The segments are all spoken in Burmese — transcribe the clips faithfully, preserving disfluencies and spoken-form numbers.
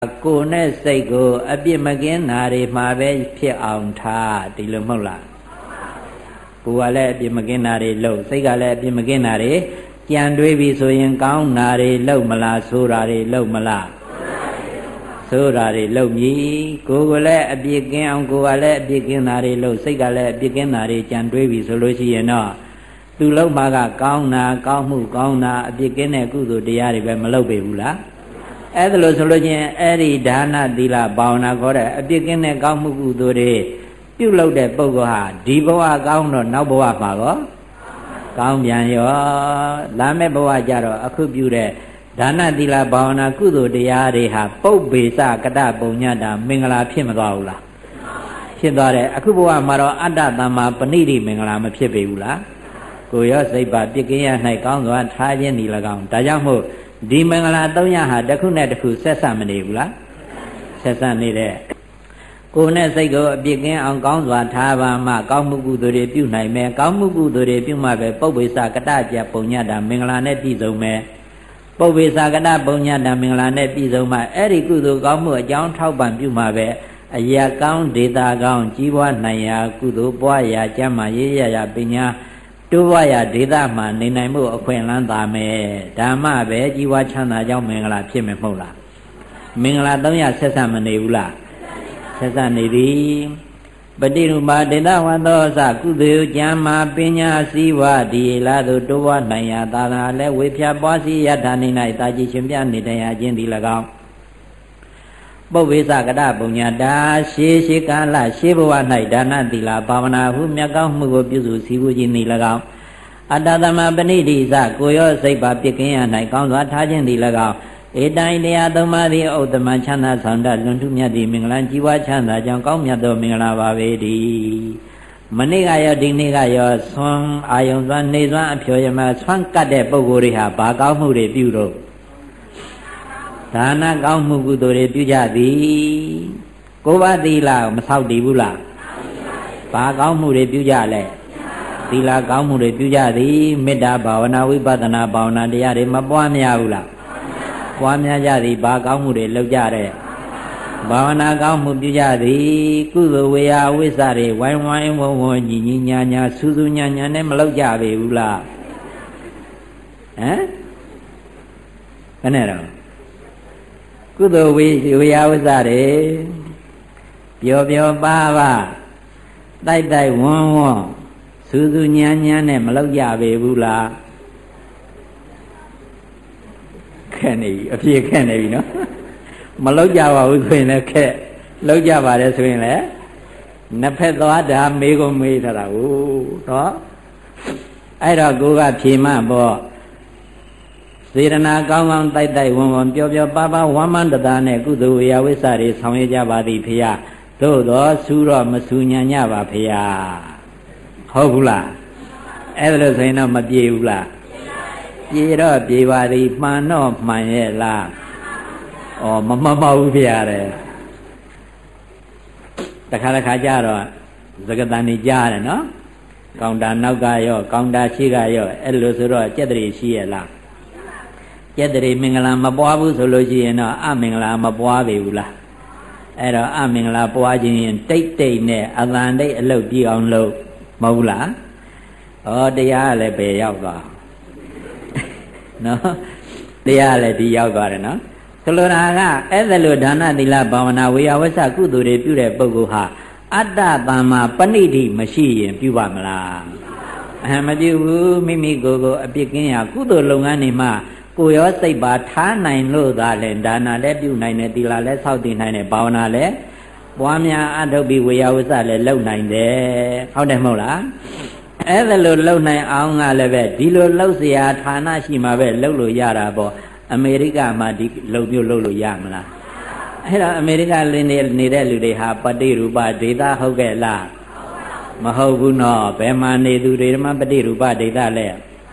ကိုနဲ့စိတ်ကိုအပြစ်မကင်းတာတွေမှာပဲဖြစ်အောင်ထားဒီလိုမဟုတ်လားကိုယ်ကလည်းအပြစ်မကင်းတာတွေလုပ်စိတ်ကလည်းအပြစ်မကင်းတာတွေကြံတွေးပြီးဆိုရင်ကောင်းတာတွေလုပ်မလားဆိုးတာတွေလုပ်မလားဆိုးတာတွေလုပ်ပြီကိုယ်ကလည်းအပြစ်ကင်းအောင်ကိုယ်ကလည်းအပြစ်ကင်းတာတွေလုပ်စိတ်ကလည်းအပြစ်ကင်းတာတွေကြံတွေးပြီးဆိုလို့ရှိရင်တော့သူလုပ်မှာကကောင်းတာကောင်းမှုကောင်းတာအပြစ်ကင်းတဲ့ကုသိုလ်တရားတွေပဲမလုပ်ပေဘူးလားအဲ့ဒါလို့ဆိုလို့ချင်းအဲ့ဒီဒါနသီလဘာဝနာခေါ်တဲ့အပြစ်ကင်းတဲ့ကောင်းမှုကုသိုလ်တွေပြုလုပ်တဲ့ပုဂ္ဂိုလ်ဟာဒီဘဝကောင်းတော့နောက်ဘဝမှာကောကောင်းပြန်ရောလာမယ့်ဘဝကြတော့အခုပြုတဲ့ဒါနသီလဘာဝနာကုသိုလ်တရားတွေဟာပုပ္ပေစကတပုံညတာမင်္ဂလာဖြစ်မသွားဘူးလားဖြစ်သွားတယ်အခုဘဝမှာတော့အတ္တသမ္မာပဏိတိမင်္ဂလာမဖြစ်ပေဘူးလားကိုရောစိတ်ပါပြစ်ကင်းရ၌ကောင်းစွာထားခြင်းဒီ၎င်းဒါကြောင့်မို့ဒီမင်္ဂလာသုံးရဟာတစ်ခုနဲ့တစ်ခုဆက်ဆက်မနေဘူးလားဆက်ဆက်နေတဲ့ကိုယ်နဲ့စိတ်ကိုအပြစ်ကင်းအောင်ကောင်းစွာထားပါမှကောင်းမှုကုသိုလ်တွေပြုနိုင်မယ်ကောင်းမှုကုသိုလ်တွေပြုမှပဲပုပ္ပေစကတကြပုံညတာမင်္ဂလာနဲ့ပြည့်စုံမယ်ပုပ္ပေစကတပုံညတာမင်္ဂလာနဲ့ပြည့်စုံမှအဲ့ဒီကုသိုလ်ကောင်းမှုအကြောင်းထောက်ပံ့ပြုမှပဲအရာကောင်းဒေတာကောင်းကြီးပွားနိုင်ရာကုသိုလ်ပွားရာကျမ်းမာရေးရရာပညာတိုးပွားရာဒေသမှာနေနိုင်မှုအခွင့်အလမ်းသာမယ်ဓမ္မပဲကြီးပွားချမ်းသာကြောင်းမင်္ဂလာဖြစ်မယ်မဟုတ်လားမင်္ဂလာသုံးရဆက်ဆက်မနေဘူးလားဆက်ဆက်နေသည်ပฏิရူပဒေသဝတ္တောသကုသိုလ်ကျမ်းမာပညာစည်းဝါဒီလာသို့တိုးပွားနိုင်ရာသာသာလဲဝေဖြာပွားစီယထာနေ၌တာကြည်ရှင်ပြနေတရားခြင်းသည်၎င်းပုပ္ပေစကတပုံညာတာရှေးရှေးကာလရှေးဘဝ၌ဒါနသီလဘာဝနာဟုမြတ်ကောင်းမှုကိုပြုစုစည်းဝေးခြင်းသည်၎င်းအတ္တသမပဏိတိစကိုရောစိတ်ပါပြစ်ကင်းရ၌ကောင်းစွာထားခြင်းသည်၎င်းဧတိုင်တရားသုံးပါးသည်ဥတ္တမချမ်းသာဆောင်တတ်လွန်ထူးမြတ်သည့်မင်္ဂလာကြီးပွားချမ်းသာကြောင်းကောင်းမြတ်သောမင်္ဂလာပါပဲဒီမနေ့ကရောဒီနေ့ကရောဆွမ်းအာယုံစွမ်းနေစွမ်းအဖြော်ရမဆွမ်းကတ်တဲ့ပုဂ္ဂိုလ်တွေဟာဘာကောင်းမှုတွေပြုတော့ဒါနကောင်းမှုကုသိုလ်တွေပြုကြသည်ကိုယ်ပါသီလမဆောက်တည်ဘူးလားဘာကောင်းမှုတွေပြုကြလဲသီလကောင်းမှုတွေပြုကြသည်မေတ္တာဘာဝနာဝိပဿနာဘာဝနာတရားတွေမပွားများဘူးလားပွားများကြသည်ဘာကောင်းမှုတွေလုပ်ကြတဲ့ဘာဝနာကောင်းမှုပြုကြသည်ကုသိုလ်ဝေယဝိစ္စတွေဝိုင်းဝိုင်းဝုံဝုံညီညီညာညာစူးစူးညာညာနဲ့မလုပ်ကြပေဘူးလားဟမ်ဘယ်နဲ့တော့ကုသိုလ်ဝေဝေယဝိစ္စတွေပျော်ပျော်ပါပါတိုက်တိုက်ဝန်းဝန်းစူးစူးညာညာနဲ့မလုပ်ကြပေဘူးလားခက်နေပြီအပြေခက်နေပြီနော်မလုပ်ကြပါဘူးဆိုရင်လည်းခက်လုပ်ကြပါတယ်ဆိုရင်လည်းနှစ်ဖက်သွားတာမေးကုန်မေးထားတာဟုတ်နော်အဲ့တော့ကိုကဖြေမှပေါ့စေတနာကောင်းကောင်းတိုက်တိုက်ဝန်းဝန်းပျော်ပျော်ပါပါဝမ်းမန္တတာနဲ့ကုသိုလ်ဝေယဝိစ္စတွေဆောင်ရွက်ကြပါသည်ဖေယသို့တော်စူးတော့မစူညံ့ညပါဖေယဟုတ်ဘူးလားအဲ့ဒါလို့ဆိုရင်တော့မပြေဘူးလားပြေတော့ပြေပါသည်မှန်တော့မှန်ရဲ့လားဩမမှန်ပါဘူးဖေရတဲ့တခါတခါကြတော့သကတန်နေကြားတယ်နော်ကောင်တာနောက်ကရောကောင်တာရှိကရောအဲ့လိုဆိုတော့ကြက်တရီရှိရဲ့လားကြက်တရီမင်္ဂလာမပွားဘူးဆိုလို့ရှိရင်တော့အမင်္ဂလာမပွားပေဘူးလားအဲ့တော့အမင်္ဂလာပွားခြင်းရင်တိတ်တိတ်နဲ့အတန်တိတ်အလုပ်ကြည့်အောင်လုပ်မဟုတ်လားဩတရားလည်းပဲရောက်သွားနော်တရားလည်းဒီရောက်သွားတယ်နော်ဆိုလိုတာကအဲ့ဒါလိုဒါနသီလဘာဝနာဝေယဝစ္စကုသိုလ်တွေပြုတဲ့ပုဂ္ဂိုလ်ဟာအတ္တသမ္မာပဏိတိမရှိရင်ပြုပါမလားအမပြုဘူးမိမိကိုယ်ကိုအပြစ်ကင်းရာကုသိုလ်လုပ်ငန်းတွေမှာကိုယ်ရောစိတ်ပါထားနိုင်လို့သာလဲဒါနလည်းပြုနိုင်တယ်သီလလည်းစောင့်တည်နိုင်တယ်ဘာဝနာလည်းပွားများအထုတ်ပြီးဝေယဝစ္စလည်းလုပ်နိုင်တယ်ဟုတ်တယ်မဟုတ်လားအဲ့ဒါလိုလှုပ်နိုင်အောင်ကလည်းပဲဒီလိုလှုပ်เสียဌာနရှိမှာပဲလှုပ်လို့ရတာပေါ့အမေရိကမှာဒီလှုပ်မျိုးလှုပ်လို့ရမလားအဲ့တော့အမေရိကလင်းနေနေတဲ့လူတွေဟာပฏิရူပဒေတာဟုတ်ကဲ့လားမဟုတ်ဘူးနော်ဘယ်မှာနေသူတွေမှပฏิရူပဒေတာလဲ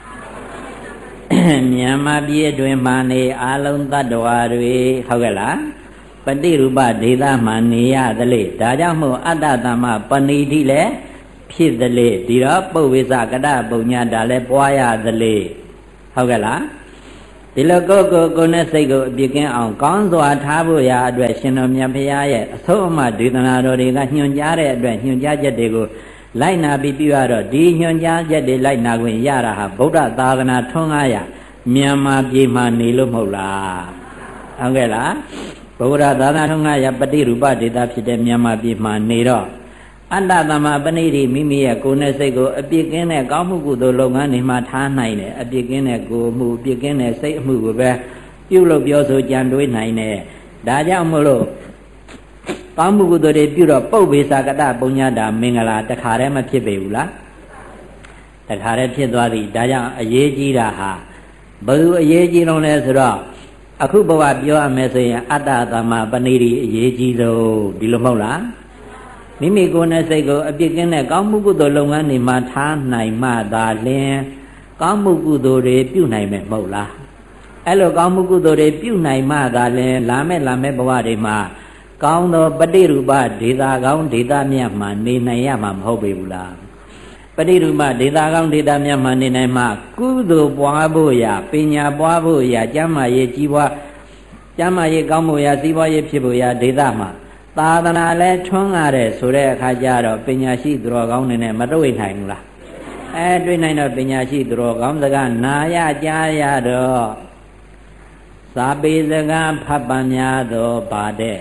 မြန်မာပြည်အတွင်းမှာနေအာလုံးတ attva တွေဟုတ်ကဲ့လားပฏิရူပဒေတာမှာနေရသလေဒါကြောင့်မို့အတ္တသမ္မာပဏိတိလဲဖြစ်သလေဒီတော့ပုပ္ပေစကတပုံညာတာလဲပွားရသလေဟုတ်ကဲ့လားတဒီလိုကိုကိုကိုနဲ့စိတ်ကိုအပြစ်ကင်းအောင်ကောင်းစွာထားဖို့ရာအတွက်ရှင်တော်မြတ်ဖရာရဲ့အဆုံးအမဒေသနာတော်တွေကညွှန်ကြားတဲ့အတွက်ညွှန်ကြားချက်တွေကိုလိုက်နာပြီးပြုရတော့ဒီညွှန်ကြားချက်တွေလိုက်နာခွင့်ရတာဟာဗုဒ္ဓသာသနာထွန်းကားရာမြန်မာပြည်မှာနေလို့မဟုတ်လားဟုတ်ကဲ့လားဗုဒ္ဓသာသနာထွန်းကားရာပฏิရူပဒေသဖြစ်တဲ့မြန်မာပြည်မှာနေတော့အတ္တသမပဏိတိမိမိရဲ့ကိုယ်နဲ့စိတ်ကိုအပြစ်ကင်းတဲ့ကောင်းမှုကုသိုလ်လုပ်ငန်းတွေမှာထားနိုင်တယ်အပြစ်ကင်းတဲ့ကိုယ်မှုအပြစ်ကင်းတဲ့စိတ်အမှုကိုပဲပြုလုပ်ပြောဆိုကြံတွေးနိုင်တယ်ဒါကြောင့်မို့လို့ကောင်းမှုကုသိုလ်တွေပြုတော့ပုပ္ပေသကတပုညတာမင်္ဂလာတခါတည်းမဖြစ်ပေဘူးလားတခါတည်းဖြစ်သွားပြီဒါကြောင့်အရေးကြီးတာဟာဘယ်လိုအရေးကြီးလုံးလဲဆိုတော့အခုဘဝပြောရမယ်ဆိုရင်အတ္တသမပဏိတိအရေးကြီးဆုံးဒီလိုမဟုတ်လားမိမိကိုယ်နဲ့စိတ်ကိုအပြစ်ကင်းတဲ့ကောင်းမှုကုသိုလ်လုပ်ငန်းတွေမှာထားနိုင်မှသာလျှင်ကောင်းမှုကုသိုလ်တွေပြုနိုင်မယ်မဟုတ်လားအဲ့လိုကောင်းမှုကုသိုလ်တွေပြုနိုင်မှသာလျှင်လာမဲ့လာမဲ့ဘဝတွေမှာကောင်းသောပฏิရူပဒေသကောင်းဒေသမြတ်မှာနေနိုင်ရမှာမဟုတ်ပေဘူးလားပฏิရူပဒေသကောင်းဒေသမြတ်မှာနေနိုင်မှကုသိုလ်ပွားဖို့ရာပညာပွားဖို့ရာကျမ်းမာရေးကြီးပွားကျမ်းမာရေးကောင်းဖို့ရာစီးပွားရေးဖြစ်ဖို့ရာဒေသမှာသာသနာလဲထွန်းကားတဲ့ဆိုတဲ့အခါကျတော့ပညာရှိသူတော်ကောင်းတွေနဲ့မတွေ့နိုင်ဘူးလားအဲတွေ့နိုင်တော့ပညာရှိသူတော်ကောင်းစကားနာရကြားရတော့စာပေစကားဖတ်ပများသောပါတဲ့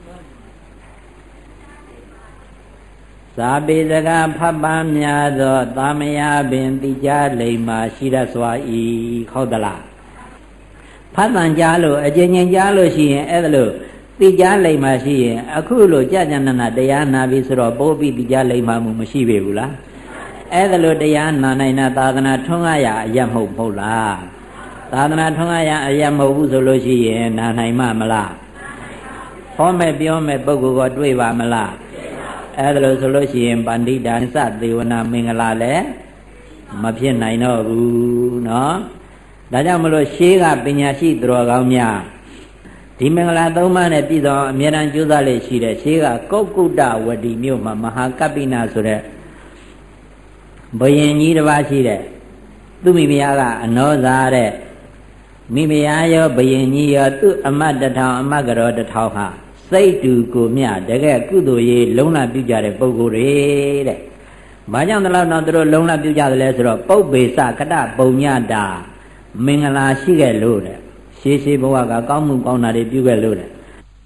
စာပေစကားဖတ်ပများသောသာမယာပင်တိကြလိမ္မာရှိရစွာဤဟုတ်သလားဖတ်တန်ကြားလို့အကျဉ်းချင်းကြားလို့ရှိရင်အဲ့ဒါလို့တိကြလိမ္မာရှိရင်အခုလိုကြာကြာနာနာတရားနာပြီဆိုတော့ပိုးပြီးတိကြလိမ္မာမှုမရှိပေဘူးလားအဲ့ဒါလိုတရားနာနိုင်တာသာသနာထွန်းကားရအရက်မဟုတ်ဘူးလားသာသနာထွန်းကားရအရက်မဟုတ်ဘူးဆိုလို့ရှိရင်နာနိုင်မှာမလားဟောမဲ့ပြောမဲ့ပုဂ္ဂိုလ်ကတွေ့ပါမလားအဲ့ဒါလို့ဆိုလို့ရှိရင်ပန္တိတာသသေဝနာမင်္ဂလာလည်းမဖြစ်နိုင်တော့ဘူးเนาะဒါကြောင့်မလို့ရှေးကပညာရှိသူတော်ကောင်းများဒီမင်္ဂလာသုံးပါးနဲ့ပြည်တော်အမြဲတမ်းကြိုးစားလေရှိတဲ့ရှေးကကုတ်ကုတ္တဝတီမြို့မှာမဟာကပ္ပိနာဆိုတဲ့ဘယင်ကြီးတစ်ပါးရှိတဲ့သူမိဖုရားကအနောဇာတဲ့မိဖုရားရောဘယင်ကြီးရောသူ့အမတ်တထောင်အမတ်ကတော်တထောင်ဟာစိတ်တူကိုမြတကယ်ကုသိုလ်ရေးလုံးလပြုကြတဲ့ပုဂ္ဂိုလ်တွေတဲ့။ဘာကြောင့်တလောက်တော့သူတို့လုံးလပြုကြတယ်လဲဆိုတော့ပုပ္ပေစကတပုညတာမင်္ဂလာရှိခဲ့လို့တဲ့။ရှေးရှေးဘဝကကောင်းမှုကောင်းတာတွေပြုခဲ့လို့တဲ့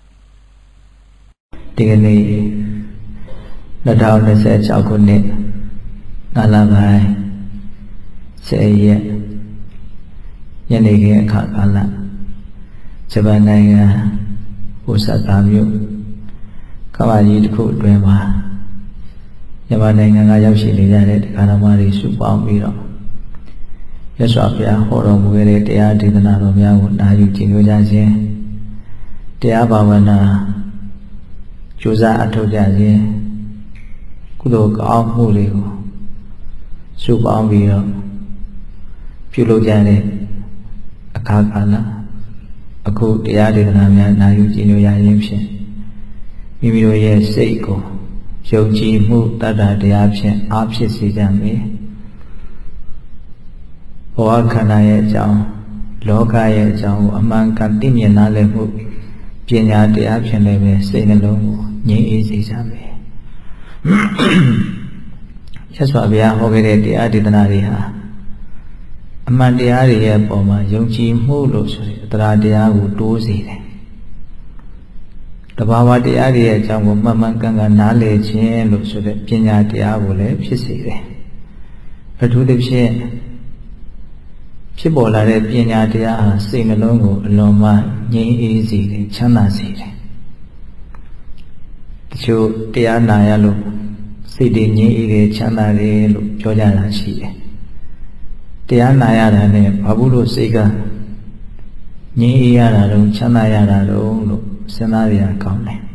။ဒီကနေ့၂၀၂၆ခုနှစ်ငါလပိုင်းဆယ်ရက်ညနေခင်းအခါကာလဂျပန်နိုင်ငံအိုဆာကာမြို့ကမ္ဘာကြီးတစ်ခုအတွင်းမှာမြန်မာနိုင်ငံကရောက်ရှိနေကြတဲ့တရားတော်တွေစုပေါင်းပြီးတော့မြတ်စွာဘုရားဟောတော်မူခဲ့တဲ့တရားဒေသနာတော်များကိုနာယူကျင့်ကြခြင်းတရားဘာဝနာကြိုးစားအထောက်ကြခြင်းကုသိုလ်ကောင်းမှုတွေကိုစုပေါင်းပြီးတော့ပြုလုပ်ကြတဲ့အခါကာလအခုတရားဒေသနာများနာယူကျင့်ကြရခြင်းဖြင့်မိမိတို့ရဲ့စိတ်ကိုယုံကြည်မှုတတ္တတရားဖြင့်အားဖြစ်စေကြမယ်ဘဝခန္ဓာရဲ့အကြောင်းလောကရဲ့အကြောင်းကိုအမှန်ကန်သိမြင်နားလည်မှုပညာတရားဖြင့်လည်းပဲစိတ်နှလုံးကိုငြိမ်းအေးစေကြမယ်ဆက်စွာဘုရားဟောခဲ့တဲ့တရားဒေသနာတွေဟာအမှန်တရားတွေရဲ့ပုံမှာယုံကြည်မှုလို့ဆိုရင်တရားတရားကိုတိုးစေတယ်တဘာဝတရားတွေရဲ့အကြောင်းကိုမှန်မှန်ကန်ကန်နားလည်ခြင်းလို့ဆိုတဲ့ပညာတရားကိုလည်းဖြစ်စေတယ်အထူးသဖြင့်ဖြစ်ပေါ်လာတဲ့ပညာတရားဟာစိတ်နှလုံးကိုအလွန်မှငြိမ်းအေးစေတယ်ချမ်းသာစေတယ်တချို့တရားနာရလို့စိတ်တွေငြိမ်းအေးတယ်ချမ်းသာတယ်လို့ပြောကြတာရှိတယ်တရားနာရတာနဲ့ဘာဘူးလို့စိတ်ကငြိမ်းအေးရတာတော့ချမ်းသာရတာတော့လို့စဉ်းစားရကောင်းတယ်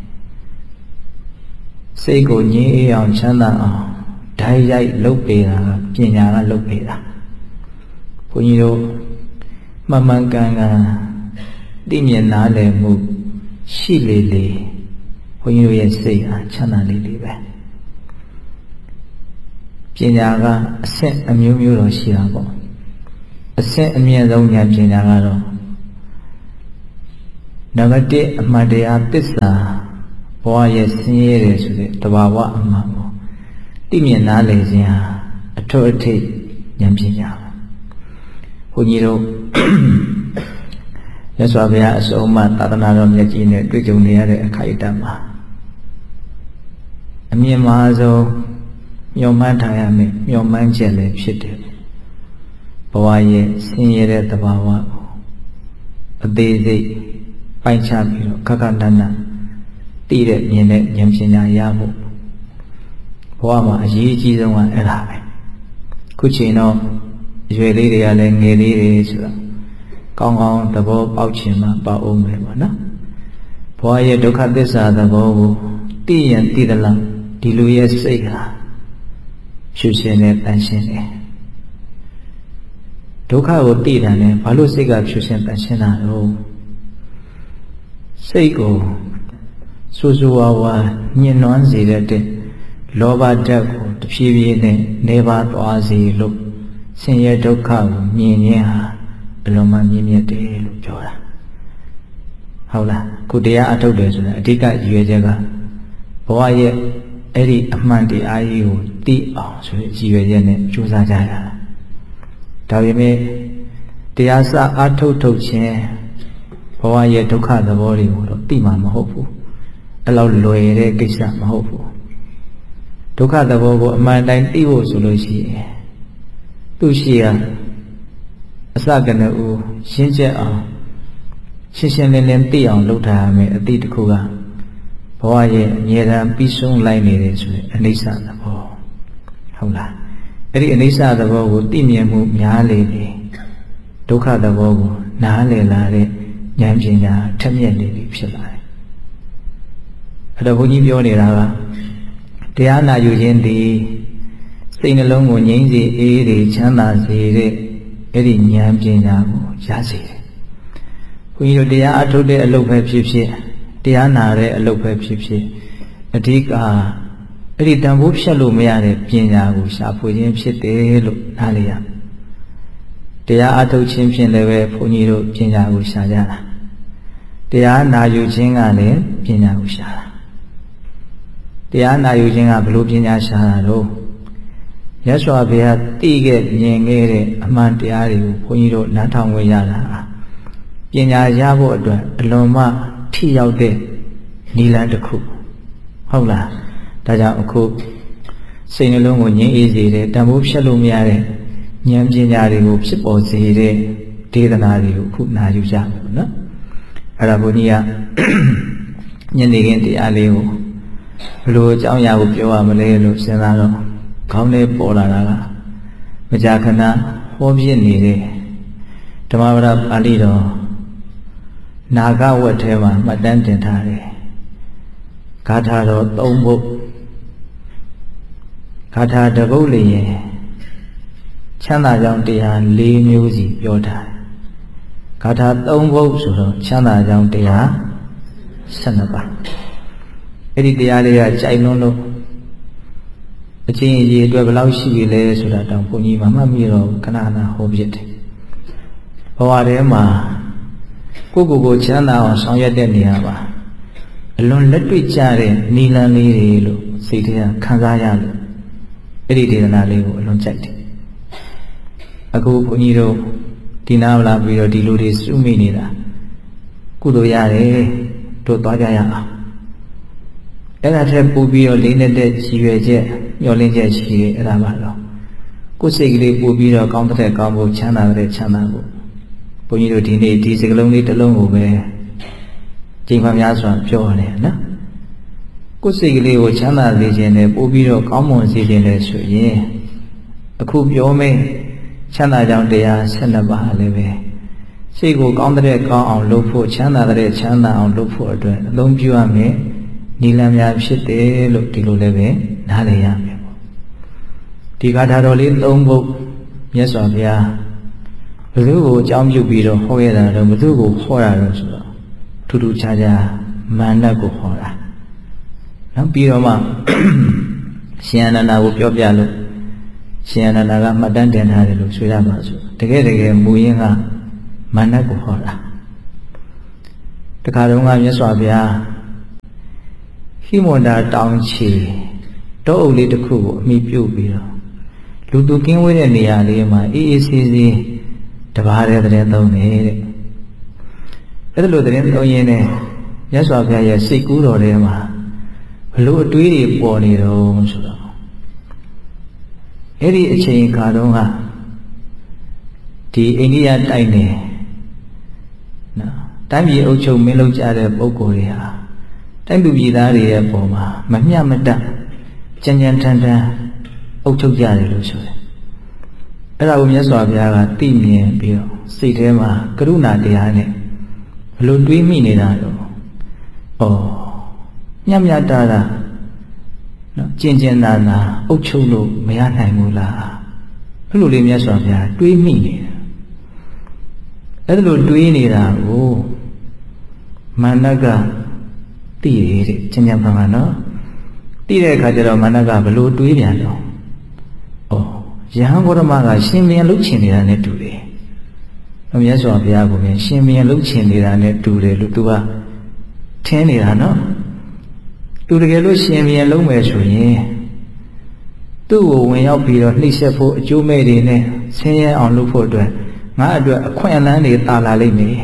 စိတ်ကိုငြိမ်းအေးအောင်ချမ်းသာအောင်ဓာတ်ရိုက်လုပ်ပေးတာပညာကလုပ်ပေးတာဘုန်းကြီးတို့မှန်မှန်ကန်ကန်သိမြင်နားလည်မှုရှိလေလေဘုန်းကြီးတို့ရဲ့စိတ်ဟာချမ်းသာလေလေပဲပညာကအဆင့်အမျိုးမျိုးတော့ရှိတာပေါ့အဆင့်အမြင့်ဆုံးဉာဏ်ပညာကတော့နံပါတ်တစ်အမှန်တရားသစ္စာဘဝရဲ့ဆင်းရဲတယ်ဆိုတဲ့တဘာဝအမှန်ကိုသိမြင်နားလည်ခြင်းဟာအထွတ်အထိပ်ဉာဏ်ပညာပါဘုန်းကြီးတို့ရသော်ဘုရားအစုံအမသာသနာတော်မြတ်ကြီးနဲ့တွေ့ကြုံနေရတဲ့အခိုက်အတန့်မှာအမြင့်မားဆုံးမျှော်မှန်းထားရမယ်မျှော်မှန်းချက်လည်းဖြစ်တယ်ဘဝရဲ့ဆင်းရဲတဲ့သဘာဝကိုအသေးစိတ်ပိုင်းခြားပြီးတော့ခက်ခက်နက်နက်သိတဲ့မြင်တဲ့ဉာဏ်ပညာရဖို့ဘဝမှာအရေးအကြီးဆုံးကအဲ့ဒါပဲခုချိန်တော့အရွယ်လေးတွေကလည်းငယ်လေးတွေဆိုတော့ကောင်းကောင်းသဘောပေါက်ချင်မှပေါက်အောင်ပဲပေါ့နော်ဘဝရဲ့ဒုက္ခသစ္စာသဘောကိုသိရင်သိသလားဒီလူရဲ့စိတ်ဟာဖြူစင်တဲ့တန်ရှင်းတယ်ဒုက္ခကိုသိတယ်နဲ့ဘာလို့စိတ်ကဖြူစင်တန်ရှင်းတာတော့စိတ်ကိုစူးစူးဝါဝါညှဉ်းနှွမ်းစေတဲ့လောဘဓာတ်ကိုတဖြည်းဖြည်းနဲ့နေပါသွားစေလို့ဆင်းရဲဒုက္ခကိုမြင်ခြင်းဟာအလုံးမမြင့်မြတ်တယ်လို့ပြောတာဟုတ်လားခုတရားအထုတ်တယ်ဆိုတာအဓိကရည်ရွယ်ချက်ကဘဝရဲ့အဲ့ဒီအမှန်တရားကြီးကိုသိအောင်ဆိုတဲ့ရည်ရွယ်ချက်နဲ့ကြိုးစားကြရတာဒါပေမဲ့တရားစအထုတ်ထုတ်ခြင်းဘဝရဲ့ဒုက္ခသဘောတွေကိုတော့သိမှာမဟုတ်ဘူးအဲ့လောက်လွယ်တဲ့ကိစ္စမဟုတ်ဘူးဒုက္ခသဘောကိုအမှန်တိုင်းသိဖို့ဆိုလို့ရှိရင်သူရှိရအစကနဦးရှင်းချက်အောင်ရှင်းရှင်းလင်းလင်းသိအောင်လုပ်ထားရမယ်အတိတစ်ခုကဘဝရဲ့အမြဲတမ်းပြီးဆုံးလိုက်နေတယ်ဆိုရင်အနိစ္စသဘောဟုတ်လားအဲ့ဒီအနိစ္စသဘောကိုသိမြင်မှုများလေလေဒုက္ခသဘောကိုနားလည်လာတဲ့ဉာဏ်ပညာထက်မြက်နေပြီဖြစ်လာတယ်အဲ့တော့ဘုန်းကြီးပြောနေတာကတရားနာယူခြင်းသည်စိတ်နှလုံးကိုငြိမ်းစေအေးတွေချမ်းသာစေတဲ့အဲ့ဒီဉာဏ်ပညာကိုရစေတယ်ဘုန်းကြီးတို့တရားအထုတ်တဲ့အလုပ်ပဲဖြစ်ဖြစ်တရားနာတဲ့အလုပ်ပဲဖြစ်ဖြစ်အဓိကအဲ့ဒီတန်ဖိုးဖြတ်လို့မရတဲ့ပညာကိုရှာဖွေခြင်းဖြစ်တယ်လို့နားလည်ရတရားအထုတ်ခြင်းဖြင့်လည်းပဲဘုန်းကြီးတို့ပညာကိုရှာကြတာတရားနာယူခြင်းကလည်းပညာကိုရှာတာတရားနာယူခြင်းကဘလို့ပညာရှာတာတော့ရသော်ဘုရားသိခဲ့မြင်ခဲ့တဲ့အမှန်တရားတွေကိုဘုန်းကြီးတို့နားထောင်ဝင်ရတာပညာရဖို့အတွက်အလွန်မှထိရောက်တဲ့နိလန်းတစ်ခုဟုတ်လားဒါကြောင့်အခုစိတ်နှလုံးကိုငြိမ်းအေးစေတဲ့တန်ဖိုးဖြတ်လို့မရတဲ့ဉာဏ်ပညာတွေကိုဖြစ်ပေါ်စေတဲ့ဒေသနာတွေကိုခုနာယူကြမယ်နော်အဲ့ဒါဘုန်းကြီးကညနေခင်းတရားလေးကိုဘယ်လိုအကြောင်းအရာကိုပြောရမလဲလို့စဉ်းစားတော့ခေါင်းထဲပေါ်လာတာကမကြာခဏဟောပြနေတဲ့ဓမ္မပဒပါဠိတော်နာဂဝတ်ထဲမှာမှတ်တမ်းတင်ထားတယ်ဂါထာတော်သုံးပုဒ်ဂါထာတစ်ပုဒ်လည်းရင်ချမ်းသာကြောင်းတရား၄မျိုးစီပြောထားတယ်ဂါထာသုံးပုဒ်ဆိုတော့ချမ်းသာကြောင်းတရား၁၂ပါးအဲ့ဒီတရားလေးကကြိုက်လွန်းလို့အချင်းအကြီးအတွက်ဘယ်လောက်ရှိပြီလဲဆိုတာတောင်ဘုန်းကြီးမှမှတ်မိတော့ခဏခဏဟောပြတယ်ဘဝထဲမှာကိုယ့်ကိုယ်ကိုချမ်းသာအောင်ဆောင်ရွက်တဲ့နေရာပါအလွန်လက်တွေ့ကျတဲ့နိလန်းလေးတွေလို့စိတ်ထဲကခံစားရလို့အဲ့ဒီဒေသနာလေးကိုအလွန်ကြိုက်တယ်အခုဘုန်းကြီးတို့ဒီနာလာပြီးတော့ဒီလူတွေစုမိနေတာကုသိုလ်ရတယ်တို့သွားကြရအောင်အဲ့ဒါထက်ပိုပြီးတော့လေးနေတဲ့ရည်ရွယ်ချက်ညှော်လင့်ချက်ရှိတယ်အဲ့ဒါပါတော့ကိုယ်စိတ်ကလေးပို့ပြီးတော့ကောင်းတဲ့ကောင်းဖို့ချမ်းသာတဲ့ချမ်းသာဖို့ဘုန်းကြီးတို့ဒီနေ့ဒီစကလုံးလေးတစ်လုံးကိုပဲချိန်မှများစွာပြောရတယ်နော်ကိုယ်စိတ်ကလေးကိုချမ်းသာစေခြင်းနဲ့ပို့ပြီးတော့ကောင်းမွန်စေခြင်းနဲ့ဆိုရင်အခုပြောမယ်ချမ်းသာကြောင်းတရား၁၂ပါးလည်းပဲစိတ်ကိုကောင်းတဲ့ကောင်းအောင်လုပ်ဖို့ချမ်းသာတဲ့ချမ်းသာအောင်လုပ်ဖို့အတွက်အသုံးပြုရမယ်နိလန်းများဖြစ်တယ်လို့ဒီလိုလည်းပဲနားလည်ရမယ်ပေါ့ဒီဂါထာတော်လေးသုံးပုဒ်မြတ်စွာဘုရားဘယ်သူကိုအကြောင်းပြုပြီးတော့ဟောရတာတော့ဘယ်သူကိုဟောတာတော့ဆိုတော့ထူးထူးခြားခြားမာနကိုဟောတာနောက်ပြီးတော့မှရှင်အနန္ဒာကိုပြောပြလို့ရှင်အနန္ဒာကမှတ်တမ်းတင်ထားတယ်လို့ဆိုရပါစို့တကယ်တကယ်မူရင်းကမာနကိုဟောတာတခါတုန်းကမြတ်စွာဘုရားဟိမဝန္တာတောင်ချီတောအုပ်လေးတစ်ခုကိုအမိပြုတ်ပြီးတော့လူသူကင်းဝေးတဲ့နေရာလေးမှာအေးအေးဆေးဆေးတပါးတဲ့တဲ့သုံးနေတဲ့အဲ့ဒါလိုတဲ့သုံးရင်းနဲ့မြတ်စွာဘုရားရဲ့စိတ်ကူးတော်ထဲမှာဘလို့အတွေးတွေပေါ်နေတော့ဆိုတော့အဲ့ဒီအချိန်ခါတုန်းကဒီအိန္ဒိယတိုက်နေနော်တိုင်းပြည်အုပ်ချုပ်မင်းလုပ်ကြတဲ့ပုဂ္ဂိုလ်တွေဟာတိုင်းပြည်ပြည်သားတွေရဲ့ပုံမှာမမျှမတကြံကြံထန်ထန်အုပ်ချုပ်ကြတယ်လို့ဆိုတယ်အဲ့ဒါကိုမြတ်စွာဘုရားကသိမြင်ပြီးတော့စိတ်ထဲမှာကရုဏာတရားနဲ့ဘလို့တွေးမိနေတာတော့ဩညံ့ညတာတာနော်ကျင်ကျင်နာနာအုပ်ချုပ်လို့မရနိုင်ဘူးလားအဲ့လိုလေးမြတ်စွာဘုရားတွေးမိနေတာအဲ့လိုတွေးနေတာကိုမာနကသိရတဲ့ကျင်ကျင်ပါမှာနော်သိတဲ့အခါကျတော့မာနကဘလို့တွေးပြန်တော့ဩယဟန်ဂေါတမကရှင်ဘုရင်လှုပ်ချင်နေတာနဲ့တူတယ်မြတ်စွာဘုရားကိုပြန်ရှင်ဘုရင်လှုပ်ချင်နေတာနဲ့တူတယ်လို့သူကထင်နေတာနော်သူတကယ်လို့ရှင်ဘုရင်လုံးမယ်ဆိုရင်သူ့ကိုဝင်ရောက်ပြီးတော့နှိမ့်ဆက်ဖို့အကျိုးမဲ့တွေနဲ့ဆင်းရဲအောင်လုပ်ဖို့အတွက်ငါအတွက်အခွင့်အလမ်းတွေတာလာလိမ့်မယ်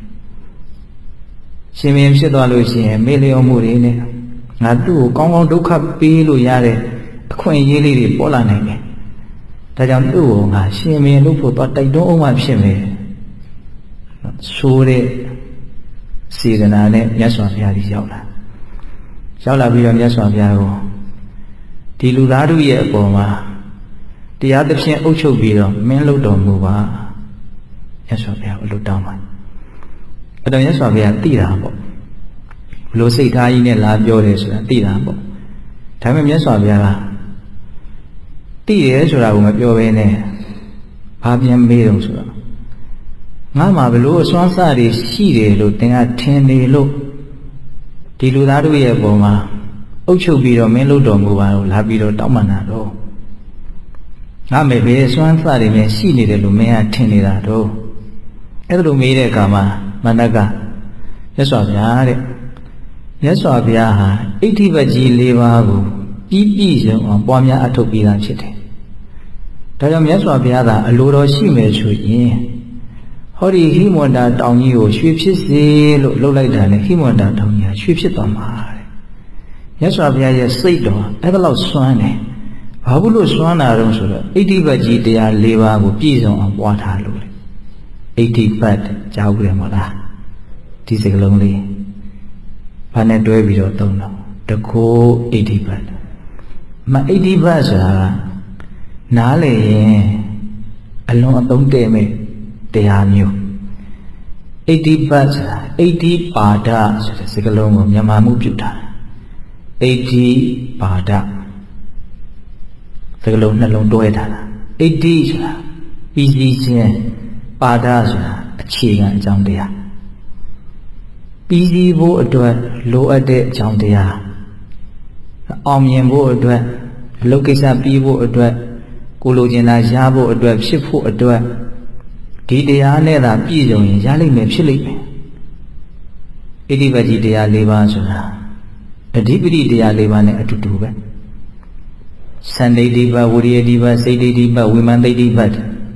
ရှင်ဘုရင်ဖြစ်သွားလို့ရှိရင်မေ့လျော့မှုတွေနဲ့ငါသူ့ကိုကောင်းကောင်းဒုက္ခပေးလို့ရတဲ့အခွင့်အရေးလေးတွေပေါ်လာနိုင်တယ်ဒါကြောင့်သူ့ကိုငါရှင်ဘုရင်လုပ်ဖို့တော့တိုက်တွန်းအောင်မှဖြစ်မယ်ဆိုတဲ့စေတနာနဲ့မြတ်စွာဘုရားကြီးရောက်လာရောက်လာပြီးတော့မြတ်စွာဘုရားကိုဒီလူသားတို့ရဲ့အပေါ်မှာတရားသဖြင့်အုပ်ချုပ်ပြီးတော့မင်းလုပ်တော်မူပါမြတ်စွာဘုရားကိုလှူတောင်းပါအဲ့တော့မြတ်စွာဘုရားသိတာပေါ့ဘလို့စိတ်ထားကြီးနဲ့လာပြောတယ်ဆိုတာသိတာပေါ့ဒါပေမဲ့မြတ်စွာဘုရားကသိတယ်ဆိုတာကိုမပြောဘဲနဲ့ဘာပြန်မေးတော့ဆိုတော့ငါမှာဘလို့အစွမ်းစားတွေရှိတယ်လို့သင်ကထင်နေလို့ဒီလူသားတို့ရဲ့ပုံမှာအုပ်ချုပ်ပြီးတော့မင်းလုပ်တော်မူပါတော့လာပြီးတော့တောင်းပန်တာတော့ငါမေဘယ်စွမ်းစားတွေများရှိနေတယ်လို့မင်းကထင်နေတာတော့အဲ့ဒါလိုမေးတဲ့အခါမှာမန္တကမြတ်စွာဘုရားတဲ့မြတ်စွာဘုရားဟာအဋ္ဌိပတ်ကြီး၄ပါးကိုပြီးပြည့်စုံအောင်ပွားများအထုတ်ပြီးသားဖြစ်တယ်ဒါကြောင့်မြတ်စွာဘုရားသာအလိုတော်ရှိမယ်ဆိုရင်ဟောဒီဟိမဝန္တာတောင်ကြီးကိုရွှေဖြစ်စေလို့လှုပ်လိုက်တာနဲ့ဟိမဝန္တာတောင်ကြီးရွှေဖြစ်သွားမှာတဲ့မြတ်စွာဘုရားရဲ့စိတ်တော်အဲ့ဒါလောက်စွမ်းတယ်ဘာဘူးလို့စွမ်းတာတော့ဆိုတော့အဋ္ဌိပတ်ကြီးတရား၄ပါးကိုပြည့်စုံအောင်ပွားထားလို့လေအဋ္ဌိပတ်ကြားဘူးတယ်မဟုတ်လားဒီစကလုံးလေးဘာနဲ့တွဲပြီးတော့သုံးတော့တကိုးအဋ္ဌိပတ်မအဋ္ဌိပတ်ဆိုတာနားလေရင်အလွန်အသုံးတဲ့မဲ့တရားမျိုးအဋ္ဌိပတ်ဆိုတာအဋ္ဌိပါဒဆိုတဲ့စကားလုံးကိုမြန်မာမှုပြုတာအဋ္ဌိပါဒစကားလုံးနှလုံးတွဲထားတာအဋ္ဌိဆိုတာပြီးစီးခြင်းပါဒဆိုတာအခြေခံအကြောင်းတရားပြီးစီးဖို့အတွက်လိုအပ်တဲ့အကြောင်းတရားအောင်မြင်ဖို့အတွက်အလုပ်ကိစ္စပြီးဖို့အတွက်ကိုလိုချင်တာရဖို့အတွက်ဖြစ်ဖို့အတွက်ဒီတရားနဲ့သာပြည့်စုံရင်ရလိမ့်မယ်ဖြစ်လိမ့်မယ်ဣတိပတိတရား၄ပါးဆိုတာအဓိပတိတရား၄ပါးနဲ့အတူတူပဲစန္ဒိဋ္ဌိပတ်ဝိရိယဋ္ဌိပတ်စိတ်ဒိဋ္ဌိပတ်ဝိမာန်ဒိဋ္ဌိပတ်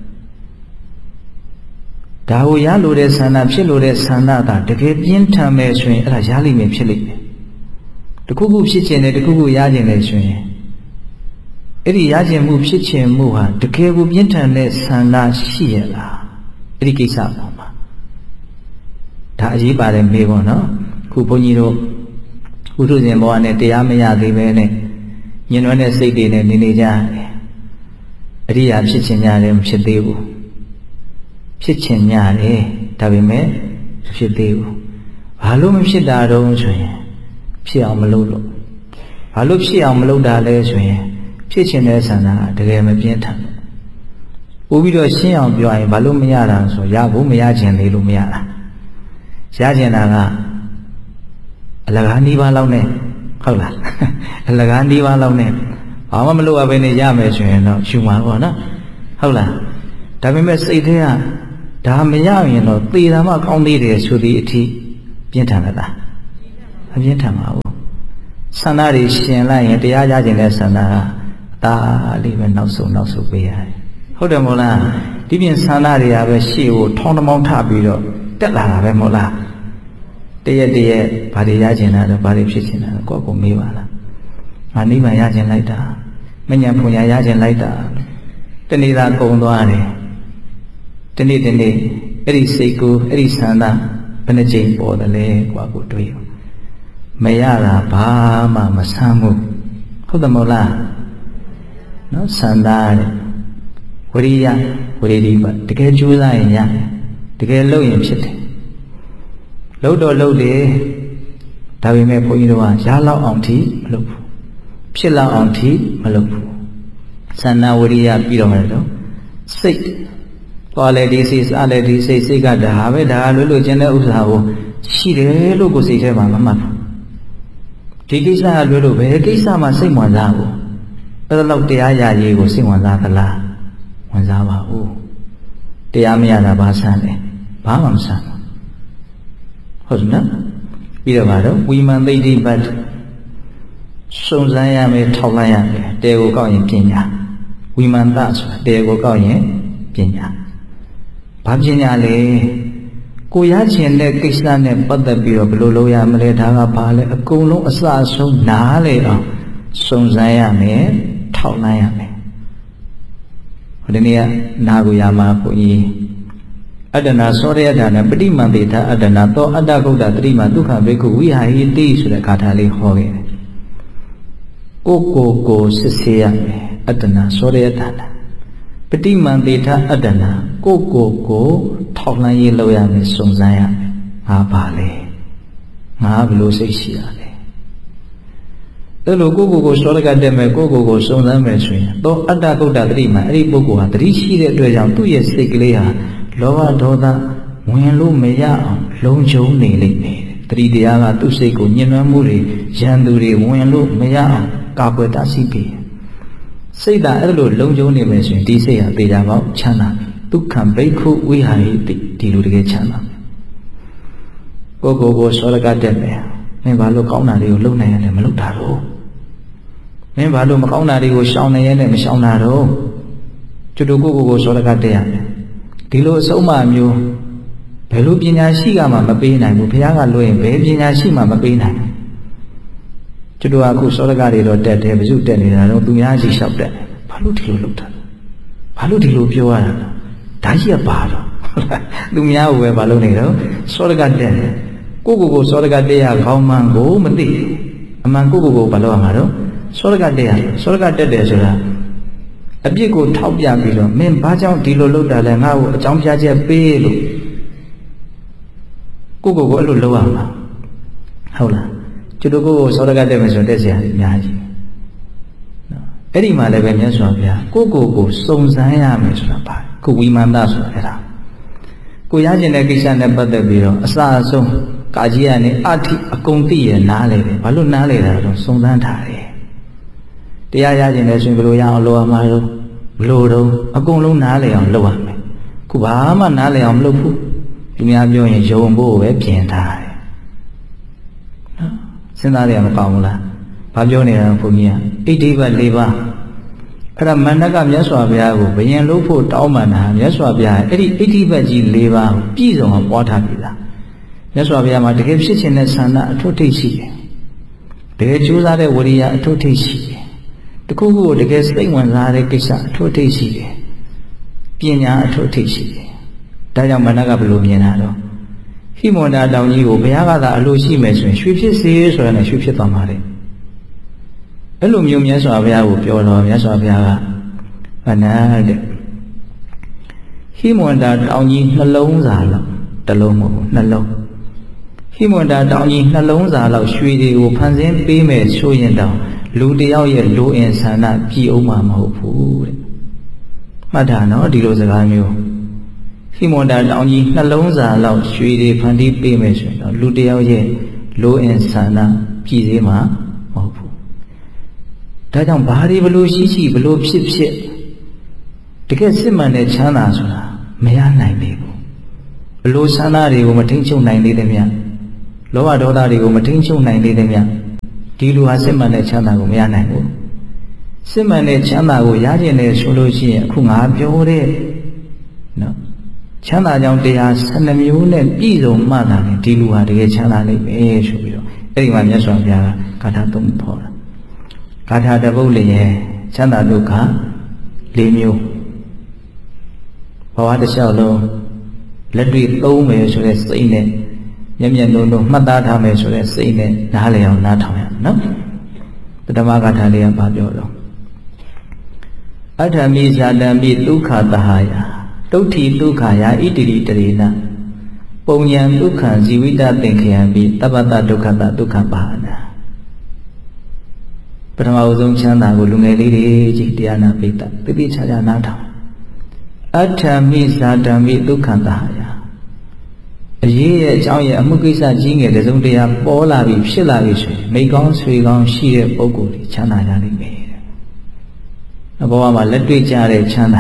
ဒါကိုရလို့တဲ့ဆန္ဒဖြစ်လို့တဲ့ဆန္ဒသာတကယ်ပြင်းထန်မယ်ဆိုရင်အဲ့ဒါရလိမ့်မယ်ဖြစ်လိမ့်မယ်တခုခုဖြစ်ခြင်းနဲ့တခုခုရခြင်းနဲ့ဆိုရင်အဲ့ဒီရခြင်းမှုဖြစ်ခြင်းမှုဟာတကယ်ကိုပြင်းထန်တဲ့ဆန္ဒရှိရလားအဲ့ဒီကိစ္စပေါ့မှာဒါအရေးပါတယ်မေးပေါ့နော်ခုဘုန်းကြီးတို့ဥထုဇဉ်ဘောကနဲ့တရားမရသေးပဲနဲ့ညင်နွမ်းတဲ့စိတ်တွေနဲ့နေနေကြတယ်အရိယာဖြစ်ခြင်းများလည်းမဖြစ်သေးဘူးဖြစ်ခြင်းများတယ်ဒါပေမဲ့မဖြစ်သေးဘူးဘာလို့မဖြစ်တာတော့ဆိုရင်ဖြစ်အောင်မလုပ်လို့ဘာလို့ဖြစ်အောင်မလုပ်တာလဲဆိုရင်ဖြစ်ခြင်းတဲ့ဆန္ဒကတကယ်မပြင်းထန်ဘူးပို့ပြီးတော့ရှင်းအောင်ပြောရင်ဘာလို့မရတာဆိုရဖို့မရခြင်းသေးလို့မရတာရခြင်းတာကအလကားနီးပါးလောက်နဲ့ဟုတ်လားအလကားနီးပါးလောက်နဲ့ဘာမှမလုပ်ရဘဲနဲ့ရမယ်ဆိုရင်တော့ယူမှာပေါ့နော်ဟုတ်လားဒါပေမဲ့စိတ်ထဲကဒါမရရင်တော့သေတာမှကောင်းသေးတယ်ဆိုသည့်အထိပြပြင်းထန်လားအပြင်းထန်ပါဘူးဆန္ဒတွေရှင်လိုက်ရင်တရားရခြင်းတဲ့ဆန္ဒကအသာလေးပဲနောက်ဆုံးနောက်ဆုံးပေးရတယ်ဟုတ်တယ်မို့လားဒီပြင်ဆန္ဒတွေကပဲရှေ့ကိုထောင်းတမောင်းထပြီးတော့တက်လာတာပဲမို့လားတရက်တရက်ဘာတွေရခြင်းလဲတော့ဘာတွေဖြစ်ခြင်းလဲကိုယ့်ကိုမေးပါလားငါနိဗ္ဗာန်ရခြင်းလိုက်တာမဉ္ဇဉ်ဖွညာရခြင်းလိုက်တာတနေ့သာကုန်သွားတယ်တနေ့တနေ့အဲ့ဒီစိတ်ကိုအဲ့ဒီဆန္ဒဘယ်နှကြိမ်ပေါ်တယ်လဲကိုယ့်ကိုတွေးမရတာဘာမှမဆမ်းဘူးဟုတ်တယ်မို့လားနော်ဆန္ဒတဲ့ဝရိယဝရိဒီပါတကယ်ကြိုးစားရင်ရတယ်တကယ်လုပ်ရင်ဖြစ်တယ်လုပ်တော့လုပ်တယ်ဒါပေမဲ့ဘုန်းကြီးတို့ကရလောက်အောင်ထိမလုပ်ဘူးဖြစ်လောက်အောင်ထိမလုပ်ဘူးဆန္ဒဝရိယပြီးတော့မှတော့စိတ်သွားလေဒီစိတ်စားလေဒီစိတ်စိတ်ကဒါပဲဒါလွတ်လွတ်ခြင်းတဲ့ဥစ္စာကိုရှိတယ်လို့ကိုယ်စိတ်ထဲမှာမမှတ်ဘူးဒီကိစ္စကလွတ်လို့ဘယ်ကိစ္စမှစိတ်ဝင်စားဘူးအဲ့ဒါတော့တရားရရေးကိုစိတ်ဝင်စားသလားဝင်စားပါဘူးတရားမရတာဘာဆန်းလဲဘာမှမဆန်းဘူးဟုတ်နော်ပြီးတော့ပါတော့ဝိမန်သိတိပတ်စုံစမ်းရမယ်ထောက်လိုက်ရမယ်တဲကိုကောက်ရင်ပညာဝိမန်သဆိုတာတဲကိုကောက်ရင်ပညာဘာပညာလဲကိုရချင်တဲ့ကိစ္စနဲ့ပတ်သက်ပြီးတော့ဘယ်လိုလုပ်ရမလဲဒါကဘာလဲအကုန်လုံးအစအဆုံးနားလေအောင်စုံစမ်းရမယ်ထောက်လိုက်ရမယ်ဟိုဒီနေ့ကနာကိုရမှာဘုန်းကြီးအတ္တနာသောရယတာနဲ့ပဋိမန္တိသအတ္တနာသောအတ္တဂုတ်တတိမဒုက္ခဘိက္ခုဝိဟာဟိတိဆိုတဲ့ဂါထာလေးဟောခဲ့တယ်ကိုကိုကိုစစ်ဆေးရမယ်အတ္တနာသောရယတာပဋိမန္တိသအတ္တနာကိုကိုကိုထောက်လှမ်းရေးလုပ်ရမယ်စုံစမ်းရမယ်ငါပါလေငါဘယ်လိုစိတ်ရှိရလဲအဲ့လိုကိုကိုကိုစောရကတက်မယ်ကိုကိုကိုစုံစမ်းမယ်ဆိုရင်သောအတ္တဂုတ်တတိမအဲ့ဒီပုဂ္ဂိုလ်ဟာတတိရှိတဲ့အတွက်ကြောင့်သူ့ရဲ့စိတ်ကလေးဟာလောဘဒေါသဝင်လို့မရအောင်လုံးချုံနေလိမ့်မယ်တတိတရားကသူ့စိတ်ကိုညှဉ်းနှွမ်းမှုတွေရန်သူတွေဝင်လို့မရအောင်ကာကွယ်တားဆီးပေးစိတ်ဓာတ်အဲ့လိုလုံးချုံနေမယ်ဆိုရင်ဒီစိတ်ဟာပေကြပေါက်ချမ်းသာဒုက္ခဘိက္ခုဝိဟာဟိတိဒီလိုတကယ်ချမ်းသာကိုကိုကိုစောရကတက်မယ်မင်းဘာလို့ကောင်းတာတွေကိုလုပ်နိုင်ရလဲမလုပ်တာတော့မင်းဘာလို့မကောင်းတာတွေကိုရှောင်နေရလဲမရှောင်တာတော့ကျွတ်ကိုကိုကိုစောရကတက်ရမယ်ဒီလိုအဆုံးအမမျိုးဘယ်လိုပညာရှိကမှမပေးနိုင်ဘူးဘုရားကလွှဲရင်ဘယ်ပညာရှိမှမပေးနိုင်ဘူးကျွတ်တို့ကအခုစောရကတွေတော့တက်တယ်ဘယ်သူတက်နေတာတော့သူများရှိလျှောက်တက်ဘာလို့ဒီလိုလုပ်တာဘာလို့ဒီလိုပြောရတာဒါကြီးကပါတော့သူများကိုပဲဘာလုပ်နေတော့စောရကတက်တယ်ကိုကိုကိုစောရကတက်ရခေါင်းမှန်ကိုမသိအမှန်ကိုကိုကိုဘာလုပ်ရမှာတော့စောရကတက်ရစောရကတက်တယ်ဆိုတာအပြစ်ကိုထောက်ပြပြီးတော့မင်းဘာကြောင့်ဒီလိုလုပ်တာလဲငါ့ကိုအကြောင်းပြချက်ပေးလို့ကိုကိုကိုအဲ့လိုလုပ်ရမှာဟုတ်လားကျွတ်တို့ကိုကိုစောရကတက်မယ်ဆိုတက်เสียအများကြီးနော်အဲ့ဒီမှာလည်းပဲမြတ်စွာဘုရားကိုကိုကိုစုံစမ်းရမယ်ဆိုတာပါခုဝိမာနဆိုတာအဲ့ဒါကိုရကျင်တဲ့ကိစ္စနဲ့ပတ်သက်ပြီးတော့အစအဆုံးကာကြီးကနေအထိအကုန်သိရနားလေတယ်ဘာလို့နားလေတာတော့စုံစမ်းထားတယ်တရားရကျင်တဲ့ဆိုရင်ဘယ်လိုရအောင်လုပ်ရမှာလဲဘလို့တော့အကုန်လုံးနားလည်အောင်လုပ်ရမယ်ခုဘာမှနားလည်အောင်မလုပ်ဘူးဒီများပြောရင်ယုံဖို့ပဲပြင်ထားတယ်နော်စဉ်းစားရမကောင်းဘူးလားဘာပြောနေတာဘုန်းကြီးကဣတိပတ်၄ပါးအဲ့ဒါမန္တကမြတ်စွာဘုရားကိုဘယင်လို့ဖို့တောင်းပန်တာမြတ်စွာဘုရားအဲ့ဒီဣတိပတ်ကြီး၄ပါးကိုပြည့်စုံအောင်ပွားထားပြီလားမြတ်စွာဘုရားမှာတကယ်ဖြစ်ခြင်းတဲ့ဆန္ဒအထွတ်ထိပ်ရှိတယ်တကယ်ကြိုးစားတဲ့ဝိရိယအထွတ်ထိပ်ရှိတယ်တခုခုကိုတကယ်စိတ်ဝင်စားတဲ့ကိစ္စအထွတ်ထိပ်ရှိတယ်ပညာအထွတ်ထိပ်ရှိတယ်ဒါကြောင့်မနကဘယ်လိုမြင်တာတော့ဟိမန္တာတောင်ကြီးကိုဘုရားကသာအလိုရှိမယ်ဆိုရင်ရွှေဖြစ်စေဆိုရင်လည်းရွှေဖြစ်သွားမှာလေအဲ့လိုမျိုးမြတ်စွာဘုရားကိုပြောတော့မြတ်စွာဘုရားကအနန္တဟိမန္တာတောင်ကြီးနှလုံးစာလောက်တစ်လုံးမဟုတ်ဘူးနှလုံးဟိမန္တာတောင်ကြီးနှလုံးစာလောက်ရွှေတွေကိုဖန်ဆင်းပေးမယ်ဆိုရင်တောင်လူတယောက်ရဲ့လူအင်ဆန္ဒကြည်အောင်မှာမဟုတ်ဘူးတဲ့မှတ်တာနော်ဒီလိုစကားမျိုးဟိမန္တာတောင်ကြီးနှလုံးစာလောက်ရွှေတွေဖန်တီးပေးမယ်ဆိုရင်တော့လူတယောက်ရဲ့လူအင်ဆန္ဒကြည်သေးမှာမဟုတ်ဘူးဒါကြောင့်ဘာတွေဘလို့ရှိရှိဘလို့ဖြစ်ဖြစ်တကယ်စစ်မှန်တဲ့ချမ်းသာဆိုတာမရနိုင်သေးဘူးဘလို့ဆန္ဒတွေကိုမထိန်ချုပ်နိုင်သေးတယ်များလောဘဒေါသတွေကိုမထိန်ချုပ်နိုင်သေးတဲ့မြတ်ဒီလူဟာစစ်မှန်တဲ့ချမ်းသာကိုမရနိုင်ဘူးစစ်မှန်တဲ့ချမ်းသာကိုရခြင်းနဲ့ဆိုလို့ရှိရင်အခုငါပြောတဲ့နော်ချမ်းသာကြောင့်တရားဆယ်နှစ်မျိုးနဲ့ပြည့်စုံမှသာလေဒီလူဟာတကယ်ချမ်းသာနိုင်မယ်ဆိုပြီးတော့အဲ့ဒီမှာမြတ်စွာဘုရားကဂါထာသုံးခေါ်တာဂါထာတစ်ပုဒ်လည်းရဲ့ချမ်းသာဒုက္ခ၄မျိုးဘဝတစ်လျှောက်လုံးလက်တွေ့သုံးမယ်ဆိုတဲ့စိတ်နဲ့မျက်မျက်လုံးလုံးမှတ်သားထားမယ်ဆိုတဲ့စိတ်နဲ့နားလည်အောင်နားထောင်ရအောင်နော်ပထမဂါထာလေးကဘာပြောတော့အဋ္ဌမိဇာတံပိဒုက္ခတဟယတုဋ္ဌိဒုက္ခယာဣတိရိတရေနပုံညာဒုက္ခဇီဝိတသင်္ခယံပိတပ္ပတဒုက္ခတဒုက္ခပါဟနာပထမအဆုံးချမ်းသာကိုလူငယ်လေးတွေကြီးတရားနာပိဋကတိတိကျကျနားထောင်အဋ္ဌမိဇာတံပိဒုက္ခတဟယအရေးရဲ့အကြောင်းရဲ့အမှုကိစ္စကြီးငယ်တစုံတရာပေါ်လာပြီးဖြစ်လာပြီးဆိုရင်မိကောင်းဆွေကောင်းရှိတဲ့ပုဂ္ဂိုလ်တွေချမ်းသာရလိမ့်မယ်တဲ့။ဘဝမှာလက်တွေ့ကြတဲ့ချမ်းသာ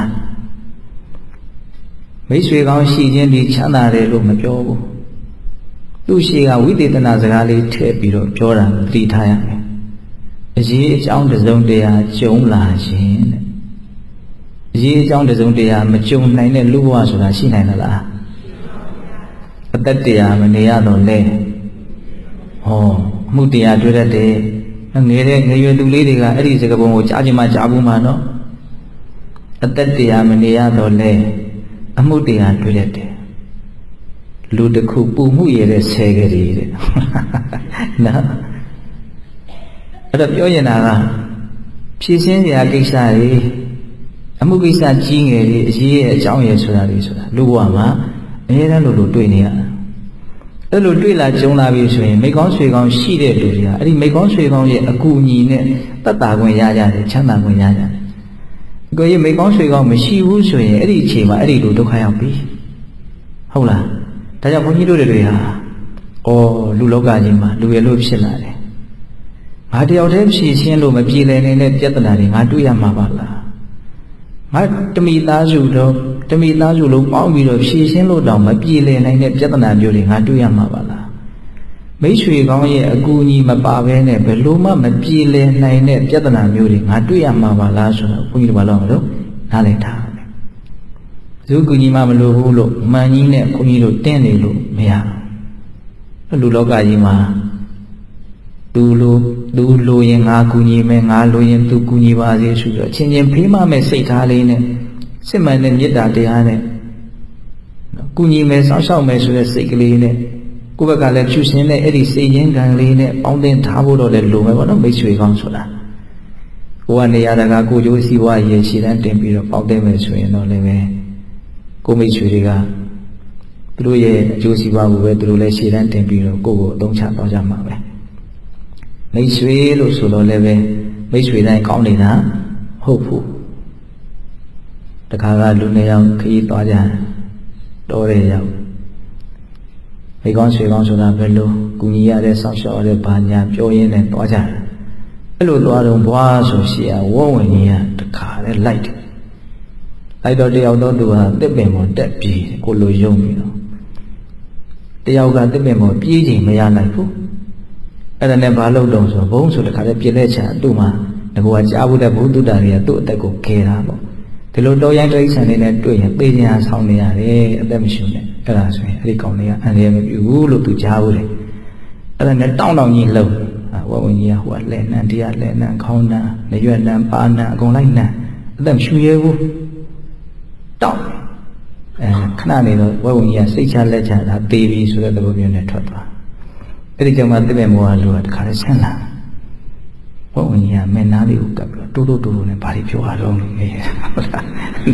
မိတ်ဆွေကောင်းရှိခြင်းဒီချမ်းသာတယ်လို့မပြောဘူး။သူ့ရှိကဝိသေသနာစကားလေးထည့်ပြီးတော့ပြောတာသိထားရမယ်။အရေးအကြောင်းတစုံတရာကြုံလာခြင်းတဲ့အရေးအကြောင်းတစုံတရာမကြုံနိုင်တဲ့လူဘဝဆိုတာရှိနိုင်သလား။အသက်တရားမနေရတော့လဲဟောအမှုတရားတွေ့တတ်တယ်ငယ်တဲ့ငယ်ရွယ်သူလေးတွေကအဲ့ဒီစကားပုံကိုကြားခြင်းမှကြားဘူးမှာနော်အသက်တရားမနေရတော့လဲအမှုတရားတွေ့တတ်တယ်လူတစ်ခုပူမှုရတဲ့ဆယ်ကလေးတဲ့နော်အဲ့တော့ပြောရင်တာကဖြည့်ရှင်းစရာကိစ္စတွေအမှုကိစ္စကြီးငယ်တွေအရေးရဲ့အကြောင်းရယ်ဆိုတာတွေဆိုတာလူဘဝမှာအများအားလို့လို့တွေ့နေရအဲ့လိုတွေ့လာကြုံလာပြီဆိုရင်မိကောင်းဆွေကောင်းရှိတဲ့လူတွေကအဲ့ဒီမိကောင်းဆွေကောင်းရဲ့အကူအညီနဲ့တတ်တာခွင့်ရကြတယ်ချမ်းသာခွင့်ရကြတယ်အကိုကြီးမိကောင်းဆွေကောင်းမရှိဘူးဆိုရင်အဲ့ဒီအချိန်မှာအဲ့ဒီလူဒုက္ခရောက်ပြီဟုတ်လားဒါကြောင့်ဘုန်းကြီးတို့တွေဟာအော်လူလောကကြီးမှာလူရလို့ဖြစ်လာတယ်ငါတယောက်တည်းဖြည့်ရှင်းလို့မပြေလည်နေတဲ့ပြဿနာတွေငါတွေ့ရမှာပါလားငါတမိသားစုတော့တမိသားစုလုံးပေါင်းပြီးတော့ဖြည့်ရှင်းလို့တောင်မပြေလည်နိုင်တဲ့ပြဿနာမျိုးတွေငါတွေ့ရမှာပါလားမိတ်ဆွေကောင်းရဲ့အကူအညီမပါဘဲနဲ့ဘယ်လိုမှမပြေလည်နိုင်တဲ့ပြဿနာမျိုးတွေငါတွေ့ရမှာပါလားဆိုတော့ဘုန်းကြီးတို့ဘာလို့မလို့နားလည်ထားတယ်ဘယ်သူကူညီမှမလို့ဘူးလို့မှန်ကြီးနဲ့ဘုန်းကြီးတို့တင်းနေလို့မရဘူးလူလောကကြီးမှာသူလိုသူလိုရင်ငါကူညီမယ်ငါလိုရင်သူကူညီပါစေဆိုတော့ချင်းချင်းဖေးမမဲ့စိတ်ထားလေးနဲ့စစ်မှန်တဲ့မေတ္တာတရားနဲ့ကူညီမယ်စောင့်ရှောက်မယ်ဆိုတဲ့စိတ်ကလေးနဲ့ကိုယ့်ဘက်ကလည်းဖြူစင်တဲ့အဲ့ဒီစိတ်ရင်းခံလေးနဲ့ပေါင်းတင်ထားဖို့တော့လည်းလိုမယ်ပေါ့နော်မိတ်ဆွေကောင်းဆိုတာကိုကနေရတာကကိုကျိုးစီးပွားရေးရှည်တန်းတင်ပြီးတော့ပေါင်းတင်မယ်ဆိုရင်တော့လည်းပဲကိုမိတ်ဆွေတွေကသူတို့ရဲ့အကျိုးစီးပွားကိုပဲသူတို့လည်းရှည်တန်းတင်ပြီးတော့ကိုယ့်ကိုအသုံးချတော့ကြမှာပဲမိတ်ဆွေလို့ဆိုတော့လည်းပဲမိတ်ဆွေတိုင်းကောင်းနေတာဟုတ်ဖို့တခါကလူနှစ်ယောက်ခရီးသွားကြတော်တဲ့ရောက်မိကောင်းဆွေကောင်းဆိုတာဘယ်လိုကူညီရတဲ့ဆောက်ရှောက်ရတဲ့ဘာညာပြောရင်းနဲ့သွားကြတယ်အဲ့လိုသွားတော့ဘွားဆိုရှိရဝုံဝင်ကြီးကတခါနဲ့လိုက်တယ်လိုက်တော့တယောက်တော့သူဟာတစ်ပင်ပေါ်တက်ပြေးကိုလိုယုံပြီးတော့တယောက်ကတစ်ပင်ပေါ်ပြေးချိန်မရနိုင်ဘူးအဲ့ဒါနဲ့ဘာလုပ်တော့ဆိုဘုံဆိုတခါနဲ့ပြည့်လက်ချာသူ့မှာငါကကြားဘူးတဲ့ဘုသူတ္တတွေကသူ့အသက်ကိုခဲတာပေါ့ဒီလိုတော်ရိုင်းတိရစ္ဆာန်တွေနဲ့တွေ့ရင်သေခြင်းအောင်ဆောင်နေရတယ်အသက်မရှူနဲ့အဲ့ဒါဆိုရင်အဲ့ဒီကောင်တွေကအန္တရာယ်မပြုဘူးလို့သူကြားဘူးတယ်အဲ့ဒါနဲ့တောင်းတောင်းကြီးလှုပ်ဝဝင်းကြီးကဟိုကလက်နံတရားလက်နံခေါင်းနံနေရွက်နံပါနံအကုန်လိုက်နံအသက်မရှူရဲဘူးတောင်းအဲခဏနေတော့ဝဝင်းကြီးကစိတ်ချလက်ချတာသေပြီဆိုတဲ့သဘောမျိုးနဲ့ထွက်သွားအဲ့ဒီကြောင့်မှသစ်ပင်မောဟလူကတခါလဲဆင်းလာဝဝင်းကြီးကမျက်နှာလေးကိုကပ်ပြီးတော့တိုးတိုးတိုးတိုးနဲ့ဘာတွေပြောရတော့လို့မေးရဟုတ်လား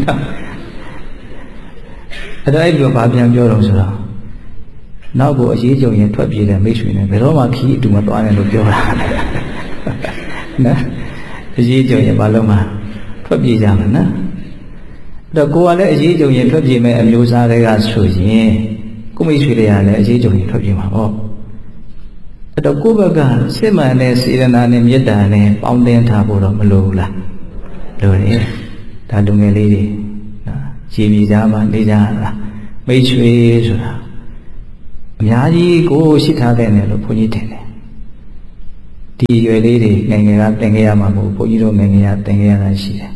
အဲ့တော့အဲ့လိုဘာပြန်ပြောတော့ဆိုတော့နောက်ကိုအရေးကြုံရင်ထွက်ပြေးတဲ့မိတ်ဆွေနဲ့ဘယ်တော့မှခီးအတူမသွားနဲ့လို့ပြောတာနော်အရေးကြုံရင်ဘာလို့မှထွက်ပြေးကြမှာနော်အဲ့တော့ကိုကလည်းအရေးကြုံရင်ထွက်ပြေးမယ်အမျိုးသားတွေကဆိုရင်ကိုမိတ်ဆွေတွေကလည်းအရေးကြုံရင်ထွက်ပြေးမှာပေါ့အဲ့တော့ကိုယ့်ဘက်ကစစ်မှန်တဲ့စေတနာနဲ့မေတ္တာနဲ့ပေါင်းသင်းထားဖို့တော့မလိုဘူးလားလိုတယ်ဒါလူငယ်လေးတွေနော်ရည်မြည်ကြမှာနေကြတာမိတ်ဆွေဆိုတာများကြီးကိုရှိထားတဲ့နယ်လို့ဘုန်းကြီးထင်တယ်ဒီရွယ်လေးတွေငယ်ငယ်ကသင်ခဲ့ရမှာမဟုတ်ဘုန်းကြီးတို့ငယ်ငယ်ကသင်ခဲ့ရတာရှိတယ်